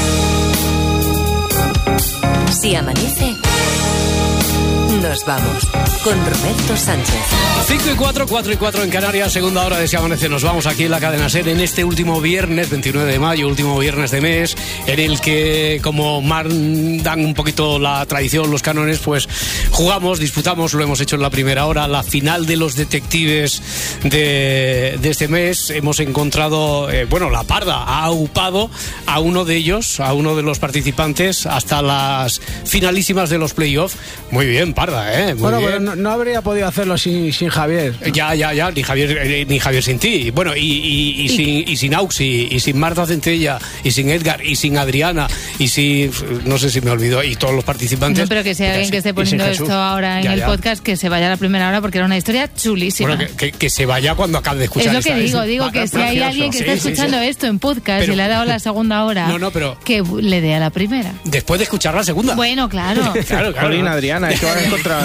Si amanece, nos vamos con Roberto Sánchez. 5 y 4, 4 y 4 en Canarias, segunda hora de Si Amanece. Nos vamos aquí en la Cadena Ser en este último viernes, 29 de mayo, último viernes de mes, en el que, como mandan un poquito la tradición, los cánones, pues jugamos, disputamos, lo hemos hecho en la primera hora, la final de los detectives de este mes. Hemos encontrado, la Parda ha aupado a uno de ellos, a uno de los participantes, hasta las finalísimas de los playoffs. Muy bien, Parda, muy bien. Pero no habría podido hacerlo sin Javier. Ya, ni Javier sin ti. Bueno, y sin Auxi, y sin Marta Centella, y sin Edgar, y sin Adriana, y sin, no sé si me olvidó, y todos los participantes. No, pero que si hay alguien que esté poniendo esto ahora en el podcast, que se vaya a la primera hora, porque era una historia chulísima. Bueno, que se vaya cuando acabe de escuchar. Es lo que digo que si hay alguien que está escuchando esto en podcast y le ha dado la segunda hora, que le dé a la primera. Después de escuchar la segunda. Bueno, claro. Jolín, Adriana, es que van a encontrar...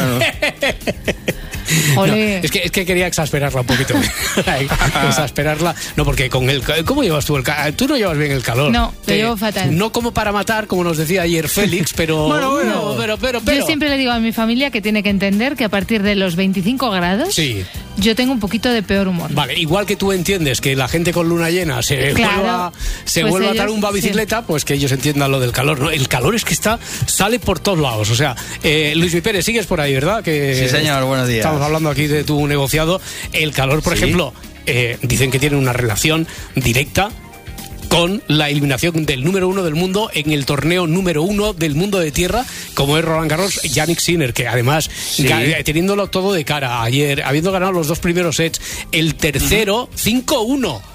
No, es que quería exasperarla un poquito. Exasperarla. No, porque con el... ¿Cómo llevas tú el calor? Tú no llevas bien el calor. No, lo llevo fatal. No como para matar, como nos decía ayer Félix, pero... pero... Yo siempre le digo a mi familia que tiene que entender que a partir de los 25 grados... Yo tengo un poquito de peor humor. Vale, igual que tú entiendes que la gente con luna llena se vuelva a atar una bicicleta, pues que ellos entiendan lo del calor. ¿No? El calor es que sale por todos lados. O sea, Luis Mi Pérez, sigues por ahí, ¿verdad? Sí, señor, buenos días. Estamos hablando aquí de tu negociado. El calor, por ejemplo, dicen que tiene una relación directa con la eliminación del número 1 del mundo en el torneo número 1 del mundo de tierra, como es Roland Garros, Jannik Sinner, que además, teniéndolo todo de cara, ayer, habiendo ganado los 2 primeros sets, el tercero, 5-1.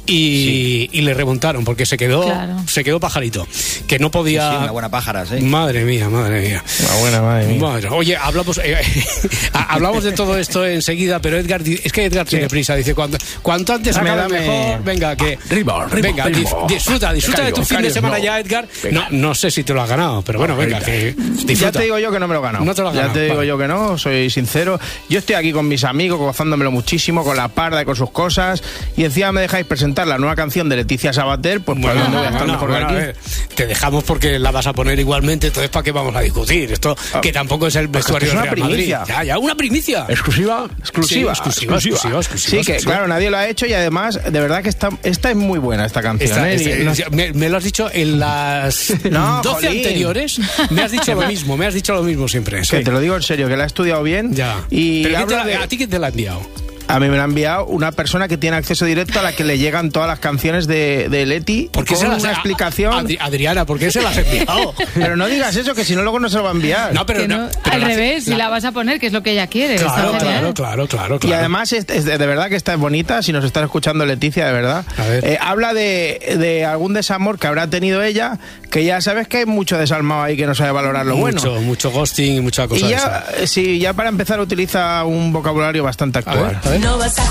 y le remontaron porque se quedó pajarito, que no podía. Sí, una buena pájara, sí. Madre mía. Una buena, madre mía. Bueno, oye, hablamos de todo esto enseguida, pero Edgar tiene prisa, dice cuanto antes acabe mejor. Venga, que venga, disfruta de tu fin de semana ya, Edgar. No sé si te lo has ganado, pero bueno, venga, que disfruta. Ya te digo yo que no me lo he ganado. No te lo has ganado. Ya te digo yo que no, soy sincero. Yo estoy aquí con mis amigos, gozándomelo muchísimo, con la parda y con sus cosas, y encima me dejáis presentar la nueva canción de Leticia Sabater, pues ¿por dónde voy a estar mejor que aquí? Te dejamos porque la vas a poner igualmente, entonces ¿para qué vamos a discutir? Esto que tampoco es el vestuario del Real Madrid. Ya, una primicia. Exclusiva. Sí, que claro, nadie lo ha hecho, y además, de verdad que esta es muy buena, esta canción. Me lo has dicho en las 12 anteriores, me has dicho lo mismo siempre. Que te lo digo en serio, que la he estudiado bien. Ya. Y ¿pero a ti quién te la ha enviado? A mí me la ha enviado una persona que tiene acceso directo a la que le llegan todas las canciones de Leti. Porque con una explicación. Adriana, ¿por qué se las has enviado? Pero no digas eso, que si no luego no se lo va a enviar. No, pero al revés, si la vas a poner, que es lo que ella quiere. Claro. Y además, de verdad que esta es bonita, si nos está escuchando Leticia, de verdad. Habla de algún desamor que habrá tenido ella, que ya sabes que hay mucho desalmado ahí que no sabe valorar lo bueno. Mucho ghosting y mucha cosa. Y ya para empezar utiliza un vocabulario bastante actual. No vas a